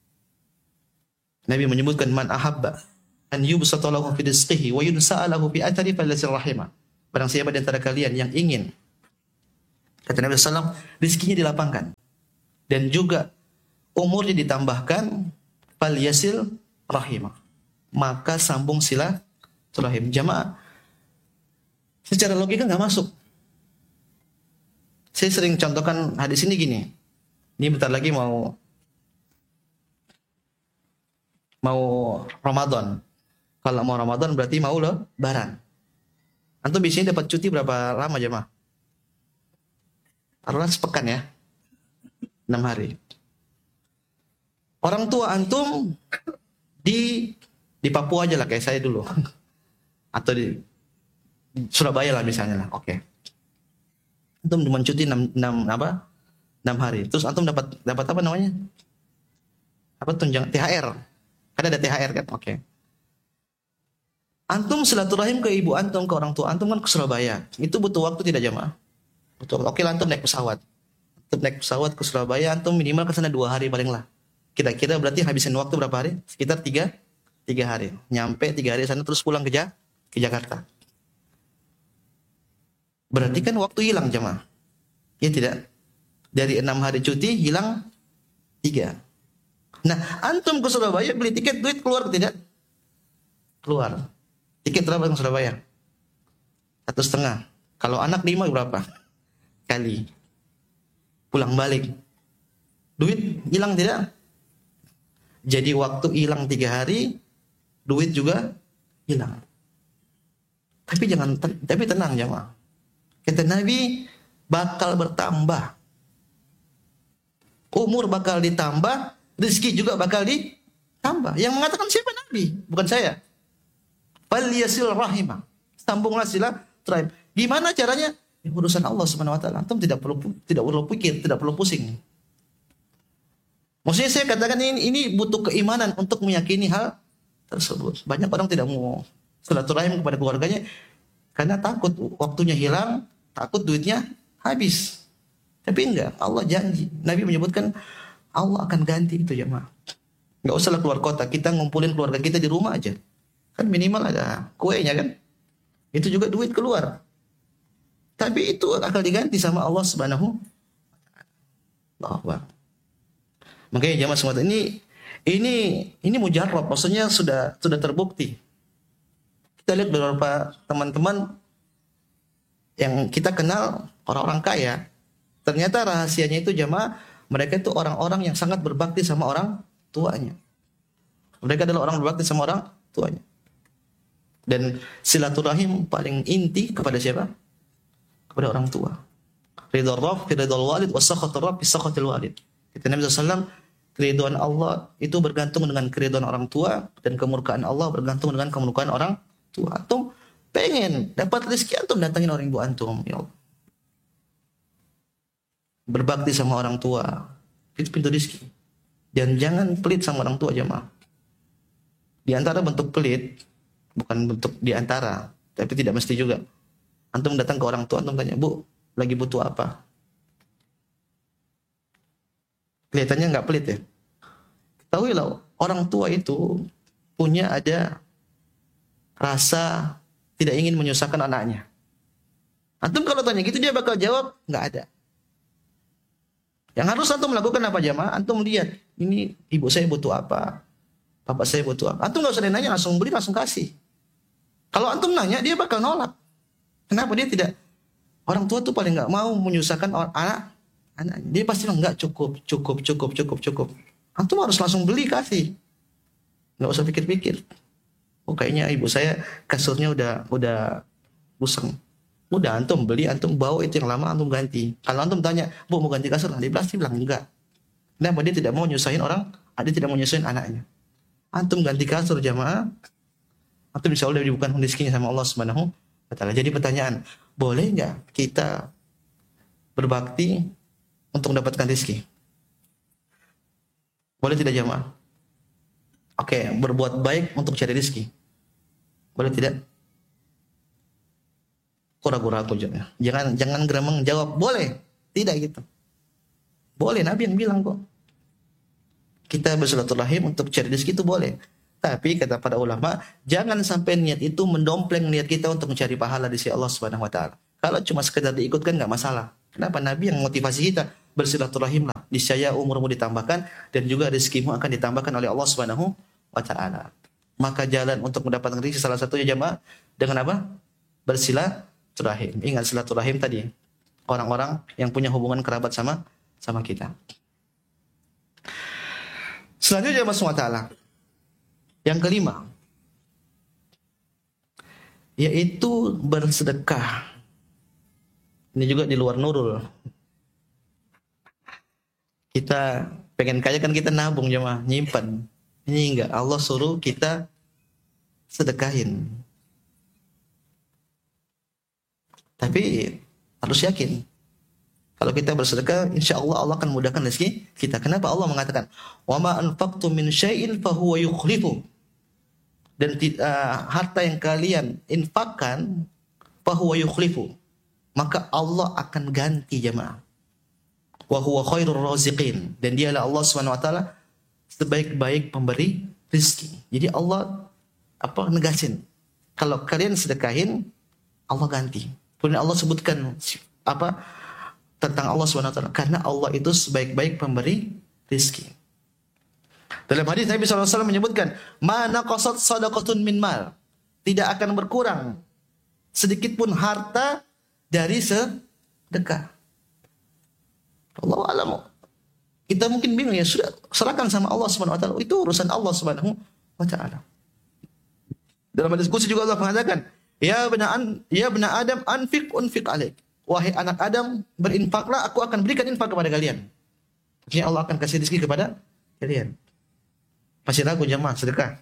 Nabi menyebutkan man ahabba an yubsata lahu fi rizqihi wa yunsa'a lahu fi athari falyasir rahimah. Barang siapa di antara kalian yang ingin Kata Nabi sallallahu alaihi wasallam, rizkinya dilapangkan. Dan juga umurnya ditambahkan, fal yasil rahimah. Maka sambung silaturahim. Jamaah, secara logika nggak masuk. Saya sering contohkan hadis ini gini. Ini bentar lagi mau mau Ramadan. Kalau mau Ramadan berarti mau lebaran. Antum biasanya dapat cuti berapa lama jemaah? Taruhlah sepekan ya. enam hari. Orang tua antum di di Papua aja lah kayak saya dulu. Atau di Surabaya lah misalnya lah. Oke. Okay. Antum cuma cuti enam, enam apa? enam hari. Terus antum dapat dapat apa namanya? Apa tunjangan T H R? Kan ada T H R kan? Oke. Okay. Antum silaturahim ke ibu antum, ke orang tua antum kan ke Surabaya. Itu butuh waktu tidak jamaah? Butuh. Oke, antum naik pesawat. Antum naik pesawat ke Surabaya, antum minimal ke sana dua hari paling lah. Kira-kira berarti habisin waktu berapa hari? Sekitar tiga, tiga hari. Nyampe tiga hari sana terus pulang ke, ja, ke Jakarta. Berarti kan waktu hilang jamaah. Ya tidak? Dari enam hari cuti hilang tiga. Nah, antum ke Surabaya beli tiket, duit keluar tidak? Keluar. Tiket berapa ke Surabaya? Satu setengah. Kalau anak lima berapa? Kali. Pulang balik. Duit hilang tidak? Jadi waktu hilang tiga hari, duit juga hilang. Tapi jangan, tapi tenang jemaah. Kata Nabi, bakal bertambah. Umur bakal ditambah, rezeki juga bakal ditambah. Yang mengatakan siapa Nabi? Bukan saya. Fal yasil rahimah. Sambunglah silaturahim. Gimana caranya? Ya, urusan Allah Subhanahu wa taala. Antum tidak perlu tidak perlu pikir, tidak perlu pusing. Maksudnya saya katakan ini ini butuh keimanan untuk meyakini hal tersebut. Banyak orang tidak mau silaturahim kepada keluarganya karena takut waktunya hilang, takut duitnya habis. Tapi enggak, Allah janji. Nabi menyebutkan Allah akan ganti itu jemaah. Enggak usahlah keluar kota, kita ngumpulin keluarga kita di rumah aja. Kan minimal ada kuenya kan. Itu juga duit keluar. Tapi itu akan diganti sama Allah Subhanahu wa taala. Makanya jamaah semua ini ini ini mujarrab, maksudnya sudah sudah terbukti. Kita lihat beberapa teman-teman yang kita kenal orang-orang kaya, ternyata rahasianya itu jamaah mereka itu orang-orang yang sangat berbakti sama orang tuanya. Mereka adalah orang berbakti sama orang tuanya. Dan silaturahim paling inti kepada siapa? Kepada orang tua. Ridha Rabb fi ridhal walid wa sakhatur Rabb fi sakhatil walid. Kata Nabi sallallahu alaihi wasallam, keridhaan Allah itu bergantung dengan keridhaan orang tua dan kemurkaan Allah bergantung dengan kemurkaan orang tua. Antum pengen dapat rezeki, antum datangin orang ibu antum, ya Allah. Berbakti sama orang tua, itu pintu rezeki. Dan jangan pelit sama orang tua jemaah. Di antara bentuk pelit, bukan bentuk di antara, tapi tidak mesti juga. Antum datang ke orang tua, antum tanya, "Bu, lagi butuh apa?" Kelihatannya nggak pelit ya. Ketahuilah orang tua itu punya ada rasa tidak ingin menyusahkan anaknya. Antum kalau tanya gitu dia bakal jawab nggak ada. Yang harus antum lakukan apa jamaah? Antum lihat ini ibu saya butuh apa, bapak saya butuh apa. Antum nggak usah nanya, langsung beli langsung kasih. Kalau antum nanya dia bakal nolak. Kenapa dia tidak? Orang tua tuh paling nggak mau menyusahkan anak. Anaknya. Dia pasti bilang enggak cukup, cukup, cukup, cukup, cukup. Antum harus langsung beli kasih. Enggak usah pikir-pikir. Oh kayaknya ibu saya kasurnya udah udah buseng. Udah antum beli, antum bawa itu yang lama antum ganti. Kalau antum tanya, "Bu mau ganti kasur?" Dia pasti bilang enggak. Kenapa? Dia tidak mau nyusahin orang, dia tidak mau nyusahin anaknya. Antum ganti kasur jamaah. Antum insyaallah dibukakan rezekinya sama Allah Subhanahu wa taala. Jadi pertanyaan, boleh enggak kita berbakti untuk mendapatkan rezeki? Boleh tidak jamaah? Oke, berbuat baik untuk cari rezeki. Boleh tidak? Kok ragu-ragu jawabnya? Jangan jangan geremeng jawab boleh. Tidak gitu. Boleh, Nabi yang bilang kok. Kita bersilaturahim untuk cari rezeki itu boleh. Tapi kata para ulama, jangan sampai niat itu mendompleng niat kita untuk mencari pahala di sisi Allah Subhanahu wa taala. Kalau cuma sekedar diikutkan enggak masalah. Kenapa? Nabi yang motivasi kita bersilaturahimlah. Niscaya umurmu ditambahkan dan juga rezekimu akan ditambahkan oleh Allah Subhanahu wa taala. Maka jalan untuk mendapatkan rezeki salah satunya jemaah dengan apa? Bersilaturahim. Ingat silaturahim tadi. Orang-orang yang punya hubungan kerabat sama sama kita. Selanjutnya Allah Subhanahu wa taala. Yang kelima, yaitu bersedekah. Ini juga di luar nurul. Kita pengen kaya kan kita nabung jemaah, nyimpan. Ini enggak, Allah suruh kita sedekahin. Tapi harus yakin. Kalau kita bersedekah, insya Allah Allah akan mudahkan rezeki kita. Kenapa Allah mengatakan, "Wa ma anfaqtum min syai'in fahuwa yukhlifu." Dan uh, harta yang kalian infakkan, fahuwa yukhlifu, maka Allah akan ganti jemaah. Wa huwa khairur raziqin, dan dialah Allah Subhanahu wa taala sebaik-baik pemberi rezeki. Jadi Allah apa negasin, kalau kalian sedekahin, Allah ganti. Kemudian Allah sebutkan apa tentang Allah Subhanahu wa taala, karena Allah itu sebaik-baik pemberi rezeki. Dalam hadis Nabi sallallahu alaihi wasallam menyebutkan, "Ma naqasat shadaqatun min mal." Tidak akan berkurang sedikit pun harta dari sedekah. Allah alam. Kita mungkin bingung, ya sudah serahkan sama Allah Subhanahu wa taala. Itu urusan Allah Subhanahu wa taala. Dalam hadis qudsi juga Allah mengatakan, "Ya bena ya bena Adam, anfiq unfiq alaik." Wahai anak Adam, berinfaklah, aku akan berikan infak kepada kalian. Artinya Allah akan kasih rezeki kepada kalian. Masih ragu jemaah sedekah?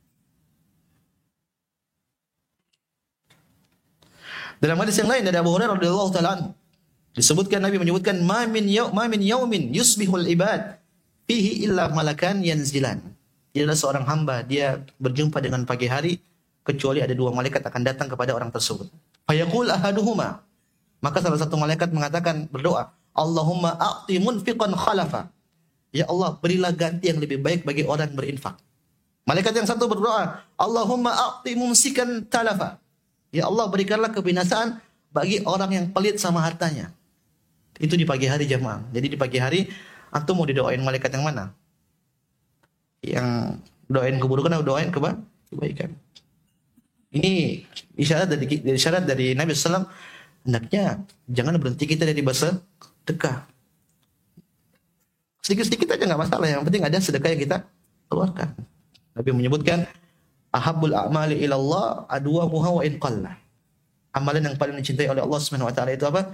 Dalam hadis yang lain dari Abu Hurairah radhiyallahu taala anhu, disebutkan Nabi menyebutkan, "Ma min yaw ma min yaumin yusbihul ibad fihi illa malakan yanzilan." Tidak ada seorang hamba dia berjumpa dengan pagi hari kecuali ada dua malaikat akan datang kepada orang tersebut. Fayaqul ahaduhuma, maka salah satu malaikat mengatakan, berdoa, "Allahumma a'ti munfiqan khalafa." Ya Allah, berilah ganti yang lebih baik bagi orang yang berinfak. Malaikat yang satu berdoa, "Allahumma a'ti mumsikan talafa." Ya Allah, berikanlah kebinasaan bagi orang yang pelit sama hartanya. Itu di pagi hari jemaah. Jadi di pagi hari antum mau didoain malaikat yang mana? Yang doain keburukan atau doain keba kebaikan? Ini isyarat dari isyarat dari Nabi sallallahu alaihi wasallam, hendaknya jangan berhenti kita dari bersedekah. Sedikit-sedikit aja nggak masalah, yang penting ada sedekah yang kita keluarkan. Nabi menyebutkan, "Ahabbul a'mali ilallah adwamuha wa in qalla." Amalan yang paling dicintai oleh Allah Subhanahu wa taala itu apa?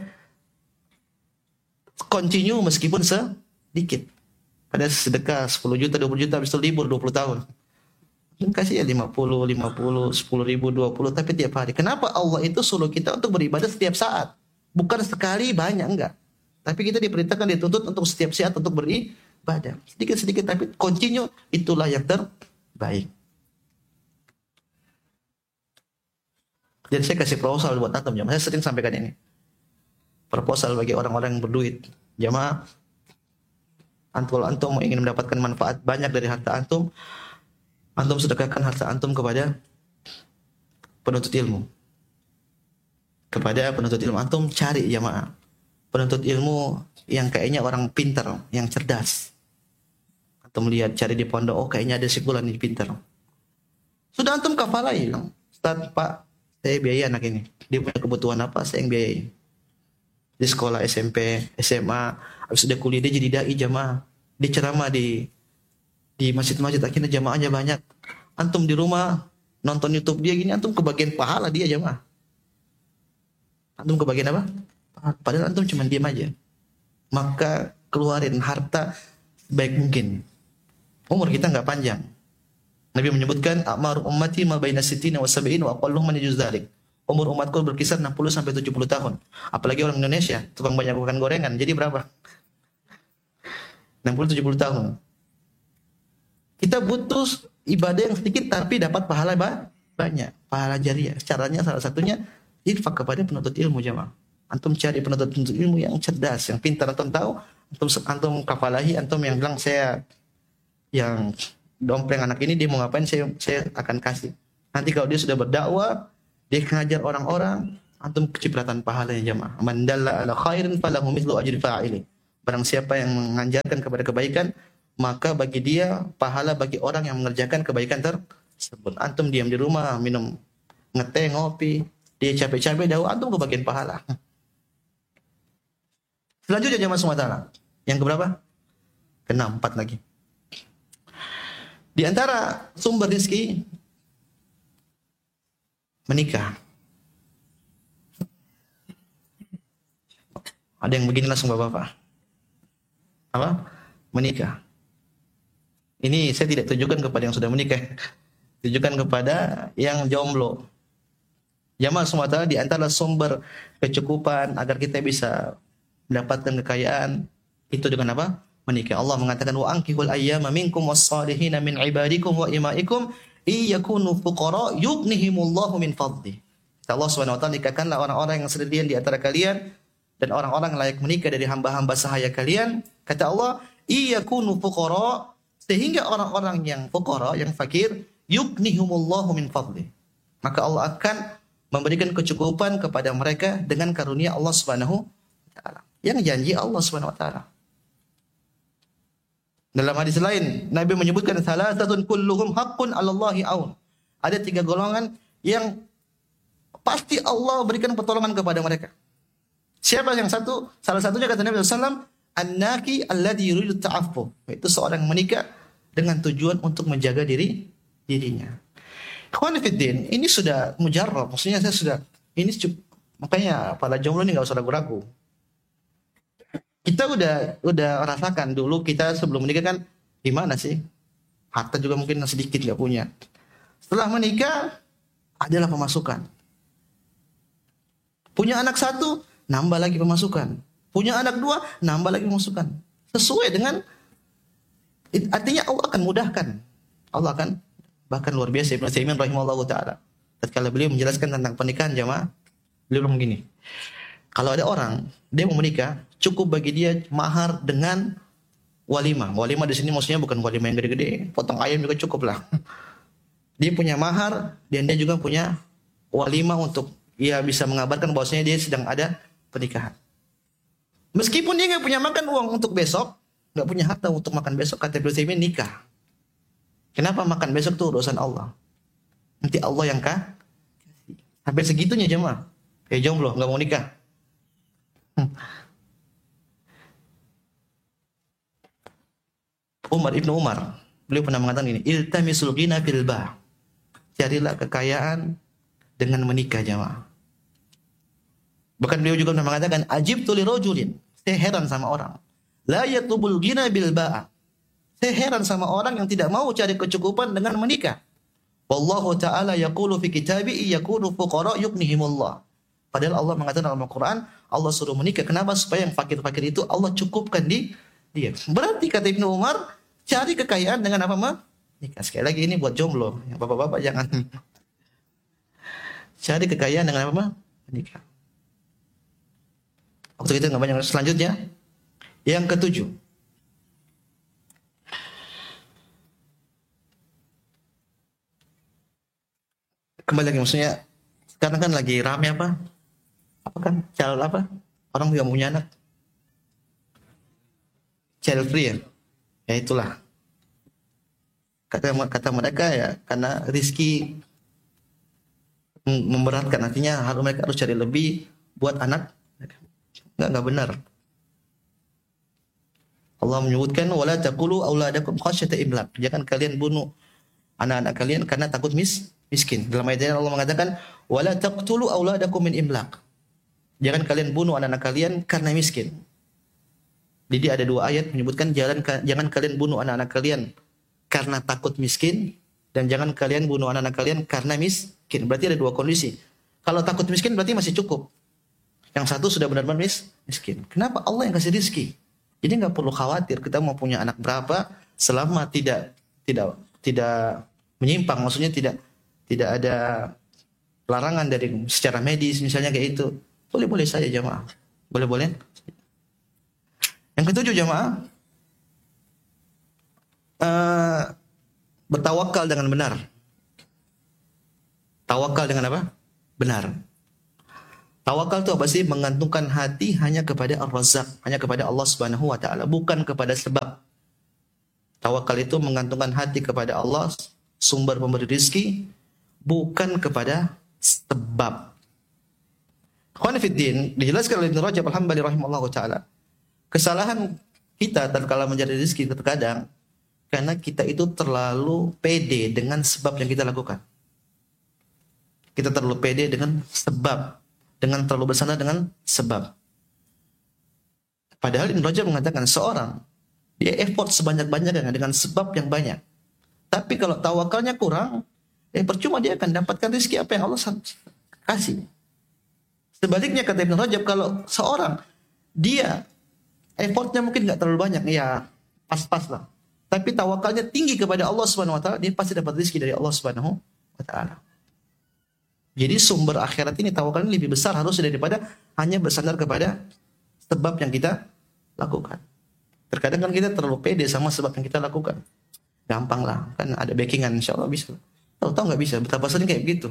Continue meskipun sedikit. Ada sedekah sepuluh juta, dua puluh juta, habis itu libur dua puluh tahun. Kasih ya lima puluh, lima puluh, sepuluh ribu, dua puluh, tapi tiap hari. Kenapa Allah itu suruh kita untuk beribadah setiap saat? Bukan sekali banyak, enggak. Tapi kita diperintahkan, dituntut untuk setiap saat untuk beribadah. Sedikit-sedikit tapi continue, itulah yang terbaik. Jadi saya kasih proposal buat antum jamaah. Saya sering sampaikan ini. Proposal bagi orang-orang yang berduit. Jamaah, antum antum ingin mendapatkan manfaat banyak dari harta antum, antum sedekahkan harta antum kepada penuntut ilmu. Kepada penuntut ilmu antum cari jamaah. Penuntut ilmu yang kayaknya orang pintar, yang cerdas. Antum lihat cari di pondok, oh kayaknya ada si fulan ini pintar. Sudah antum kafalai, Ustaz, Pak, saya biayai anak ini. Dia punya kebutuhan apa, saya yang biayai. Di sekolah S M P, S M A, habis dia kuliah dia jadi dai jamaah. Dia ceramah di di masjid-masjid, akhirnya jamaahnya banyak. Antum di rumah nonton YouTube dia gini, antum kebagian pahala dia jamaah. Antum kebagian apa? Padahal antum cuma diam aja. Maka keluarin harta baik mungkin. Umur kita nggak panjang. Nabi menyebutkan, "A'mar ummati ma baina sittina wa sab'in wa aqalluhum man yajuz dzalik." Umur umatku berkisar enam puluh sampai tujuh puluh tahun. Apalagi orang Indonesia, tukang banyak makan gorengan. Jadi berapa? enam puluh tujuh puluh tahun. Kita butuh ibadah yang sedikit tapi dapat pahala banyak, pahala jariah. Caranya salah satunya infak kepada penuntut ilmu jamaah. Antum cari penuntut-penuntut ilmu yang cerdas, yang pintar, antum tahu, antum antum kafalahi, antum yang bilang saya yang dompleng anak ini dia mau ngapain, saya saya akan kasih. Nanti kalau dia sudah berdakwah, dia ngajar orang-orang, antum kecipratan pahalanya jamaah. Man dalla ala khairin falahu mithlu ajri fa'ili. Barang siapa yang mengajarkan kepada kebaikan, maka bagi dia pahala bagi orang yang mengerjakan kebaikan tersebut. Antum diam di rumah, minum ngeteh, ngopi, dia capek-capek dahulu, antum kebagian pahala. Selanjutnya jamaah semua taala. Yang keberapa? Keenam, empat lagi. Di antara sumber rezeki menikah. Ada yang begini langsung bapak-bapak. Apa? Menikah. Ini saya tidak tujukan kepada yang sudah menikah. Tujukan kepada yang jomblo. Jamaah semua taala, di antara sumber kecukupan agar kita bisa mendapatkan kekayaan itu dengan apa? Menikah. Allah mengatakan wa ankihul ayyama minkum was-salihin min ibadikum wa imaikum iyakunu fuqara yughnihimullahu min fadli. Allah Subhanahu wa taala, nikahkanlah orang-orang yang sendirian di antara kalian dan orang-orang layak menikah dari hamba-hamba sahaya kalian. Kata Allah, iyakunu fuqara, sehingga orang-orang yang fuqara, yang fakir, yughnihimullahu min fadli. Maka Allah akan memberikan kecukupan kepada mereka dengan karunia Allah Subhanahu wa taala. Yang janji Allah Subhanahu wa taala. Dalam hadis lain, Nabi menyebutkan salasatun kulluhum haqqun 'alallahi aun. Ada tiga golongan yang pasti Allah berikan pertolongan kepada mereka. Siapa yang satu? Salah satunya kata Nabi sallallahu alaihi wasallam, an-naki alladhi yuridu ta'affuf. Itu seorang menikah dengan tujuan untuk menjaga diri dirinya. Ikhwan fillah, ini sudah mujarrab. Maksudnya saya sudah ini cukup, makanya para jomblo ini enggak usah ragu-ragu. Kita udah udah rasakan dulu kita sebelum menikah kan gimana sih? Harta juga mungkin sedikit nggak punya. Setelah menikah adalah pemasukan. Punya anak satu, nambah lagi pemasukan. Punya anak dua, nambah lagi pemasukan. Sesuai dengan, artinya Allah akan mudahkan. Allah akan, bahkan luar biasa. Ibnu Utsaimin rahimahullahu ta'ala, tatkala beliau menjelaskan tentang pernikahan jamaah, beliau bilang begini, kalau ada orang, dia mau menikah, cukup bagi dia mahar dengan walimah. Walimah di sini maksudnya bukan walimah yang gede-gede, potong ayam juga cukup lah. Dia punya mahar, dan dia juga punya walimah untuk ia bisa mengabarkan bahwasanya dia sedang ada pernikahan. Meskipun dia nggak punya makan uang untuk besok, nggak punya harta untuk makan besok, kata Ibnu Utsaimin, nikah. Kenapa? Makan besok itu urusan Allah. Nanti Allah yang kah? Sampai segitunya jemaah. Kayak jomblo, nggak mau nikah. Umar Ibnu Umar, beliau pernah mengatakan ini, iltamisul ghina fil ba'. Carilah kekayaan dengan menikah jamaah. Bahkan beliau juga pernah mengatakan, ajibtu li rajulin, saya heran sama orang, la yatlubul ghina bil ba'. Saya heran sama orang yang tidak mau cari kecukupan dengan menikah. Wallahu ta'ala yaqulu fi kitabihi yakunu fuqara yughnihimullah. Padahal Allah mengatakan dalam Al-Quran, Allah suruh menikah. Kenapa? Supaya yang fakir-fakir itu Allah cukupkan di dia. Berarti kata Ibnu Umar, cari kekayaan dengan apa mah? Nikah. Sekali lagi ini buat jomblo. Yang bapak-bapak jangan. Cari kekayaan dengan apa mah? Nikah. Waktu kita nggak banyak. Selanjutnya, yang ketujuh. Kembali lagi maksudnya, sekarang kan lagi rame apa? Apa kan? Child apa? Orang juga punya anak. Child free ya? Ya itulah. Kata kata mereka ya, karena rizki memberatkan, artinya harus mereka harus cari lebih buat anak. Enggak, enggak benar. Allah menyebutkan wala taqulu auladakum khasyata imlaq. Jangan kalian bunuh anak-anak kalian karena takut mis miskin. Dalam ayat Allah mengatakan wala taqtulu auladakum min imlaq. Jangan kalian bunuh anak-anak kalian karena miskin. Jadi ada dua ayat menyebutkan jangan jangan kalian bunuh anak-anak kalian karena takut miskin, dan jangan kalian bunuh anak-anak kalian karena miskin. Berarti ada dua kondisi. Kalau takut miskin berarti masih cukup. Yang satu sudah benar-benar mis miskin. Kenapa? Allah yang kasih rizki. Jadi nggak perlu khawatir kita mau punya anak berapa selama tidak tidak tidak menyimpang. Maksudnya tidak tidak ada larangan dari secara medis misalnya kayak itu. Boleh-boleh saja jamaah. Boleh-boleh. Yang ketujuh jamaah, uh, bertawakal dengan benar. Tawakal dengan apa? Benar. Tawakal itu apa sih? Menggantungkan hati hanya kepada Ar-Razzaq, hanya kepada Allah Subhanahu wa taala, bukan kepada sebab. Tawakal itu menggantungkan hati kepada Allah, sumber pemberi rizki, bukan kepada sebab. Khonifuddin dijelaskan oleh Ibnu Rajab Al-Hambali rahimahullah taala. Kesalahan kita tatkala mencari rezeki terkadang karena kita itu terlalu pede dengan sebab yang kita lakukan. Kita terlalu pede dengan sebab, dengan terlalu bersandar dengan sebab. Padahal Ibnu Rajab mengatakan seorang dia effort sebanyak-banyaknya dengan sebab yang banyak. Tapi kalau tawakalnya kurang, eh percuma dia akan dapatkan rezeki apa yang Allah kasih. Sebaliknya kata Ibnu Rajab, kalau seorang dia effortnya mungkin nggak terlalu banyak, ya pas-pas lah. Tapi tawakalnya tinggi kepada Allah Subhanahu wa taala, dia pasti dapat rezeki dari Allah Subhanahu wa taala. Jadi sumber akhirat ini tawakalnya lebih besar harusnya daripada hanya bersandar kepada sebab yang kita lakukan. Terkadang kan kita terlalu pede sama sebab yang kita lakukan. Gampang lah, kan ada backingan, insya Allah bisa. Tahu-tahu nggak bisa, betapa sering kayak begitu.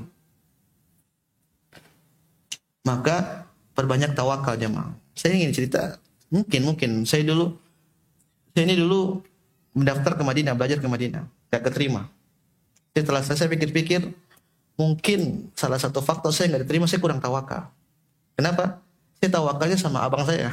Maka perbanyak tawakal jemaah. Saya ingin cerita, mungkin mungkin saya dulu, saya ini dulu mendaftar ke Madinah, belajar ke Madinah, gak keterima. Setelah saya pikir-pikir, mungkin salah satu faktor saya nggak diterima, saya kurang tawakal. Kenapa? Saya tawakalnya sama abang saya.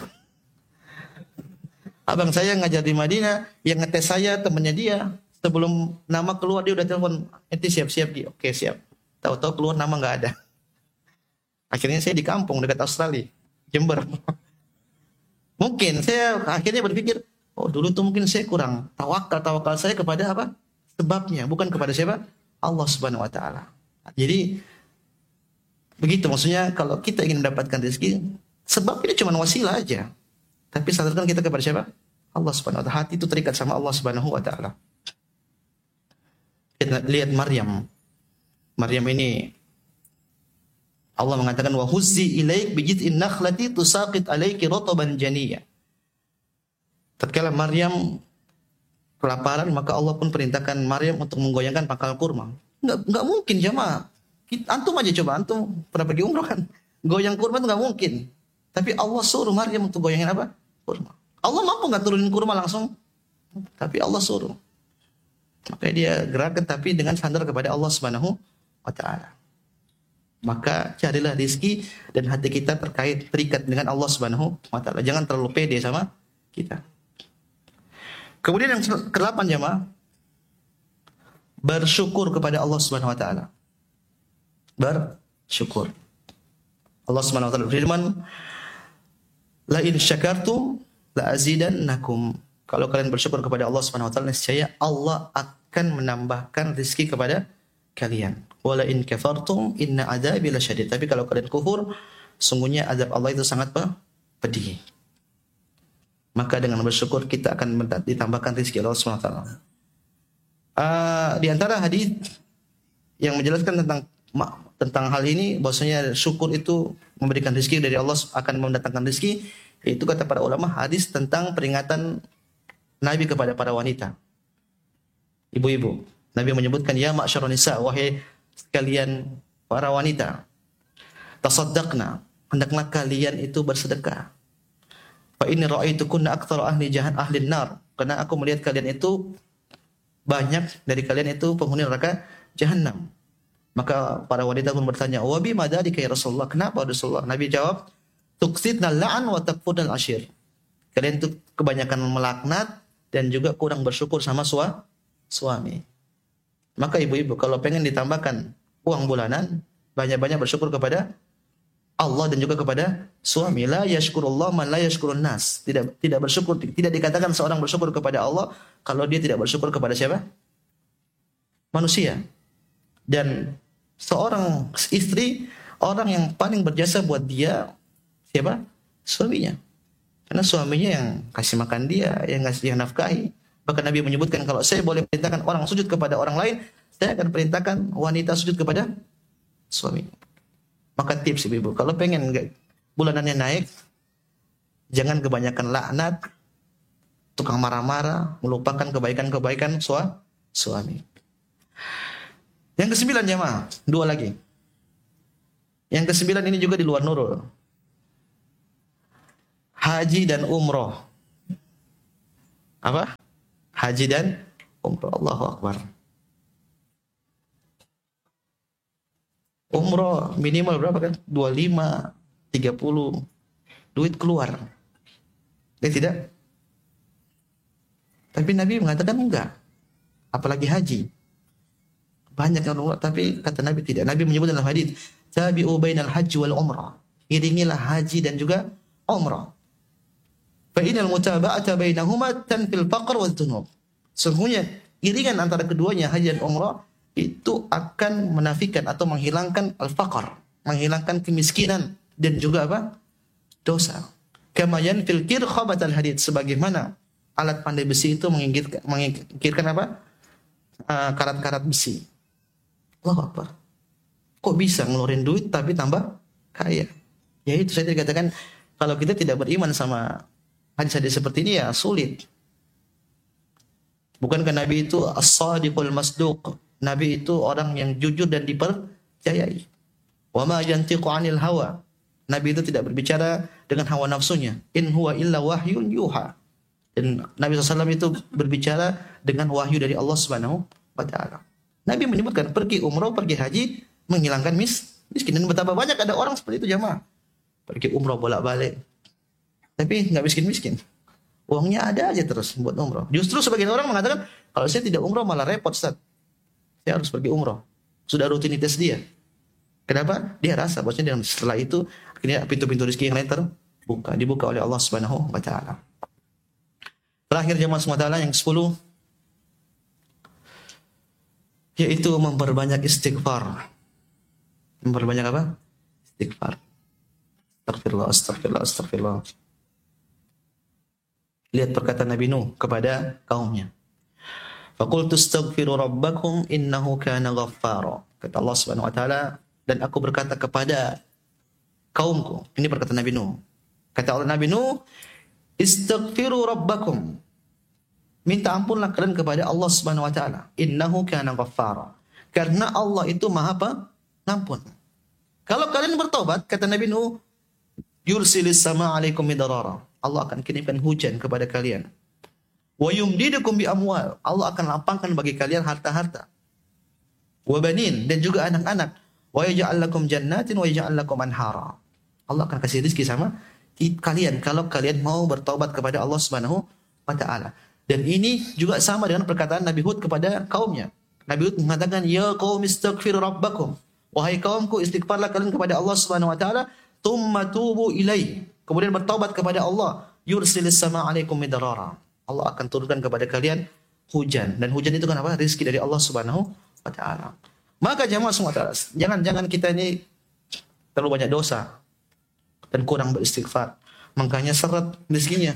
Abang saya ngajar di Madinah, yang ngetes saya temannya dia. Sebelum nama keluar dia udah telepon, enti siap-siap Gi. Oke siap. Tahu-tahu keluar nama nggak ada. Akhirnya saya di kampung dekat Australia, Jember. Mungkin saya akhirnya berpikir, oh dulu tuh mungkin saya kurang tawakal. Tawakal saya kepada apa? Sebabnya, bukan kepada siapa? Allah Subhanahu wa taala. Jadi begitu maksudnya, kalau kita ingin mendapatkan rezeki, sebab ini cuma wasilah aja. Tapi sadarkan kita kepada siapa? Allah Subhanahu wa taala. Hati itu terikat sama Allah Subhanahu wa taala. Kita lihat Maryam. Maryam ini Allah mengatakan wa huzzi ilaik bijid'in nakhlati tusaqit alayki rataban janiyya. Tatkala Maryam kelaparan, maka Allah pun perintahkan Maryam untuk menggoyangkan pangkal kurma. Enggak enggak mungkin jemaah. Antum aja coba, antum pernah pergi umroh kan? Goyang kurma itu enggak mungkin. Tapi Allah suruh Maryam untuk goyangin apa? Kurma. Allah mampu enggak turunin kurma langsung? Tapi Allah suruh. Maka dia gerakan tapi dengan sandar kepada Allah Subhanahu wa taala. Maka carilah rezeki dan hati kita terkait terikat dengan Allah Subhanahu wa taala. Jangan terlalu pede sama kita. Kemudian yang kedelapan jemaah, bersyukur kepada Allah Subhanahu wa taala. Bersyukur. Allah Subhanahu wa taala berfirman, "La in syakartum la azidannakum." Kalau kalian bersyukur kepada Allah Subhanahu wa taala, niscaya Allah akan menambahkan rezeki kepada kalian. Wala in kafartum inna adzabi lasyadid. Tapi kalau kalian kufur, sungguhnya azab Allah itu sangat pedih. Maka dengan bersyukur kita akan ditambahkan rezeki Allah Subhanahu wa taala. Uh, di antara hadis yang menjelaskan tentang tentang hal ini, bahwasanya syukur itu memberikan rezeki dari Allah, akan mendatangkan rezeki, yaitu kata para ulama hadis tentang peringatan Nabi kepada para wanita, ibu-ibu. Nabi menyebutkan, ya ma'syarun nisa, wahai sekalian para wanita, tasaddaqna, hendaklah kalian itu bersedekah. Fa inni ra'aitukunna aktsara ahli jahan ahli nar, karena aku melihat kalian itu banyak dari kalian itu penghuni neraka jahanam. Maka para wanita pun bertanya, wa bima dzalika ya Rasulullah? Kenapa Rasulullah? Nabi jawab, tuqsidna la'an wa takfurnal ashir. Kalian itu kebanyakan melaknat dan juga kurang bersyukur sama sua, suami. Maka ibu-ibu kalau pengen ditambahkan uang bulanan, banyak-banyak bersyukur kepada Allah dan juga kepada suami. La yashkurullah man la yashkurun nas. Tidak tidak bersyukur, tidak dikatakan seorang bersyukur kepada Allah kalau dia tidak bersyukur kepada siapa? Manusia. Dan seorang istri, orang yang paling berjasa buat dia siapa? Suaminya. Karena suaminya yang kasih makan dia, yang ngasih yang nafkahi. Bahkan Nabi menyebutkan, kalau saya boleh perintahkan orang sujud kepada orang lain, saya akan perintahkan wanita sujud kepada suami. Maka tips ibu-ibu, kalau pengen bulanannya naik, jangan kebanyakan laknat, tukang marah-marah, melupakan kebaikan-kebaikan sua, suami. Yang kesembilan jemaah, dua lagi. Yang kesembilan ini juga di luar nurul. Haji dan umroh. Apa? Haji dan umroh. Allahu Akbar. Umroh minimal berapa kan? dua puluh lima, tiga puluh. Duit keluar. Ya tidak? Tapi Nabi mengatakan enggak. Apalagi haji. Banyak yang umrah, tapi kata Nabi tidak. Nabi menyebut dalam hadis, tabi'u bainal haji wal umrah. Iringilah haji dan juga umrah. Fa innal mutaba'ata bainahuma tanfil faqr wal dzunub. Sesungguhnya iringan antara keduanya haji dan umrah itu akan menafikan atau menghilangkan al-faqr, menghilangkan kemiskinan dan juga apa? Dosa. Kama yanfil kirkhabat al-hadid, sebagaimana alat pandai besi itu mengingkirkan, mengingkirkan apa? Uh, karat-karat besi. Allahu Akbar. Kok bisa ngeluarin duit tapi tambah kaya? Ya itu saya dikatakan kalau kita tidak beriman sama hadis-hadis seperti ini ya sulit. Bukankah Nabi itu as-sadiqul masduq? Nabi itu orang yang jujur dan dipercayai. Wa ma yantiqu 'anil hawa. Nabi itu tidak berbicara dengan hawa nafsunya. In huwa illa wahyun yuha. Dan Nabi shallallahu alaihi wasallam itu berbicara dengan wahyu dari Allah Subhanahu wa taala. Nabi menyebutkan pergi umrah, pergi haji menghilangkan mis, miskin. Dan betapa banyak ada orang seperti itu jamaah. Pergi umrah bolak-balik. Tapi enggak miskin-miskin. Uangnya ada aja terus buat umrah. Justru sebagian orang mengatakan, kalau saya tidak umrah malah repot, Ustaz. Saya harus pergi umrah. Sudah rutinitas dia. Kenapa? Dia rasa bahwasanya setelah itu akhirnya pintu-pintu rezeki yang lain terbuka, dibuka oleh Allah Subhanahu wa taala. Terakhir jemaah semua taala yang sepuluh, yaitu memperbanyak istighfar. Memperbanyak apa? Istighfar. Astagfirullah, astagfirullah, astagfirullah. Lihat perkataan Nabi Nuh kepada kaumnya. Faqultu astaghfiru rabbakum innahu kana ghaffara. Kata Allah Subhanahu wa taala, dan aku berkata kepada kaumku. Ini perkataan Nabi Nuh. Kata Allah Nabi Nuh, istaghfiru rabbakum. Minta ampunlah kalian kepada Allah Subhanahu wa taala. Innahu kana ghaffara. Karena Allah itu Maha Pengampun. Kalau kalian bertobat, kata Nabi Nuh, yursilis sama alaikum midarara. Allah akan kirimkan hujan kepada kalian. Wa yumdidukum bi amwal. Allah akan lapangkan bagi kalian harta-harta. Wa banin, dan juga anak-anak. Wa yaj'al lakum jannatin wa yaj'al lakum anhara. Allah akan kasih rezeki sama kalian kalau kalian mau bertobat kepada Allah Subhanahu wa taala. Dan ini juga sama dengan perkataan Nabi Hud kepada kaumnya. Nabi Hud mengatakan, ya qaum istaghfiru rabbakum. Wahai kaumku, istighfarlah kalian kepada Allah Subhanahu wa taala, tsumma tubu ilaihi. Kemudian bertobat kepada Allah, yursilis sama alaikum midarara. Allah akan turunkan kepada kalian hujan, dan hujan itu kan apa? Rezeki dari Allah Subhanahu wa taala. Maka jamaah semua taala, jangan jangan kita ini terlalu banyak dosa dan kurang beristighfar. Makanya seret rezekinya.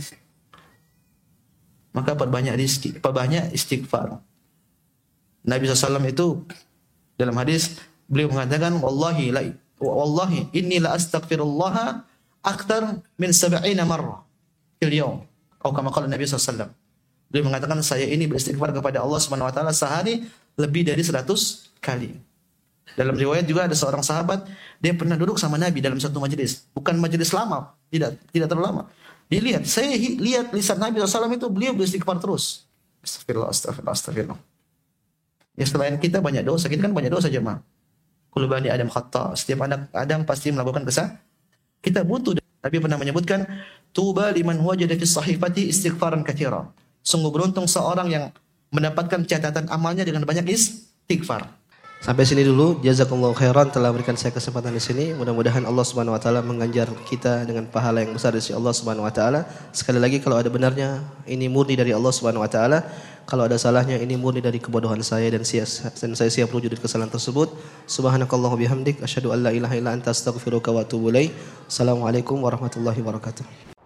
Maka perbanyak rezeki, perbanyak istighfar. Nabi shallallahu alaihi wasallam itu dalam hadis beliau mengatakan, wallahi la wallahi inni la astaghfirullah akthar min sab'ina marrah fil yawm. Atau kama qala Nabi shallallahu alaihi wasallam. Beliau mengatakan, saya ini beristighfar kepada Allah Subhanahu wa taala sehari lebih dari seratus kali. Dalam riwayat juga ada seorang sahabat, dia pernah duduk sama Nabi dalam satu majelis. Bukan majelis lama, tidak tidak terlalu lama. Dia lihat, saya lihat lisan Nabi shallallahu alaihi wasallam itu beliau beristighfar terus. Astagfirullah, astagfirullah, astagfirullah. Ya selain kita banyak dosa, kita kan banyak dosa jemaah. Kullu bani Adam khata, setiap anak Adam pasti melakukan kesalahan. Kita butuh. Nabi pernah menyebutkan, tuba liman wajada fi sahifati istighfaran katsira. Sungguh beruntung seorang yang mendapatkan catatan amalnya dengan banyak istighfar. Sampai sini dulu, jazakumullahu khairan telah berikan saya kesempatan di sini. Mudah-mudahan Allah Subhanahu wa taala mengganjar kita dengan pahala yang besar dari Allah Subhanahu wa taala. Sekali lagi, kalau ada benarnya ini murni dari Allah Subhanahu wa taala. Kalau ada salahnya ini murni dari kebodohan saya dan, sia, dan saya siap rujuk dari kesalahan tersebut. Subhanakallahu bihamdik asyhadu an la ilaha illa anta astaghfiruka wa atubu ilaik. Assalamualaikum warahmatullahi wabarakatuh.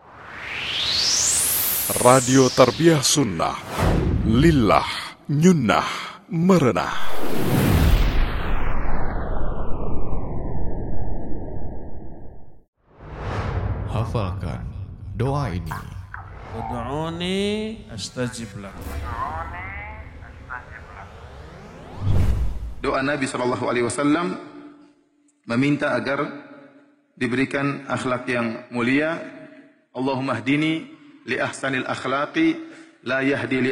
Radio Tarbiyah Sunnah Lillah Nyunnah Merenah. Hafalkan doa ini. Ud'uni astajib lakum. Doa Nabi sallallahu alaihi wasallam meminta agar diberikan akhlak yang mulia. Allahumma hdini li ahsanil akhlaqi la yahdi li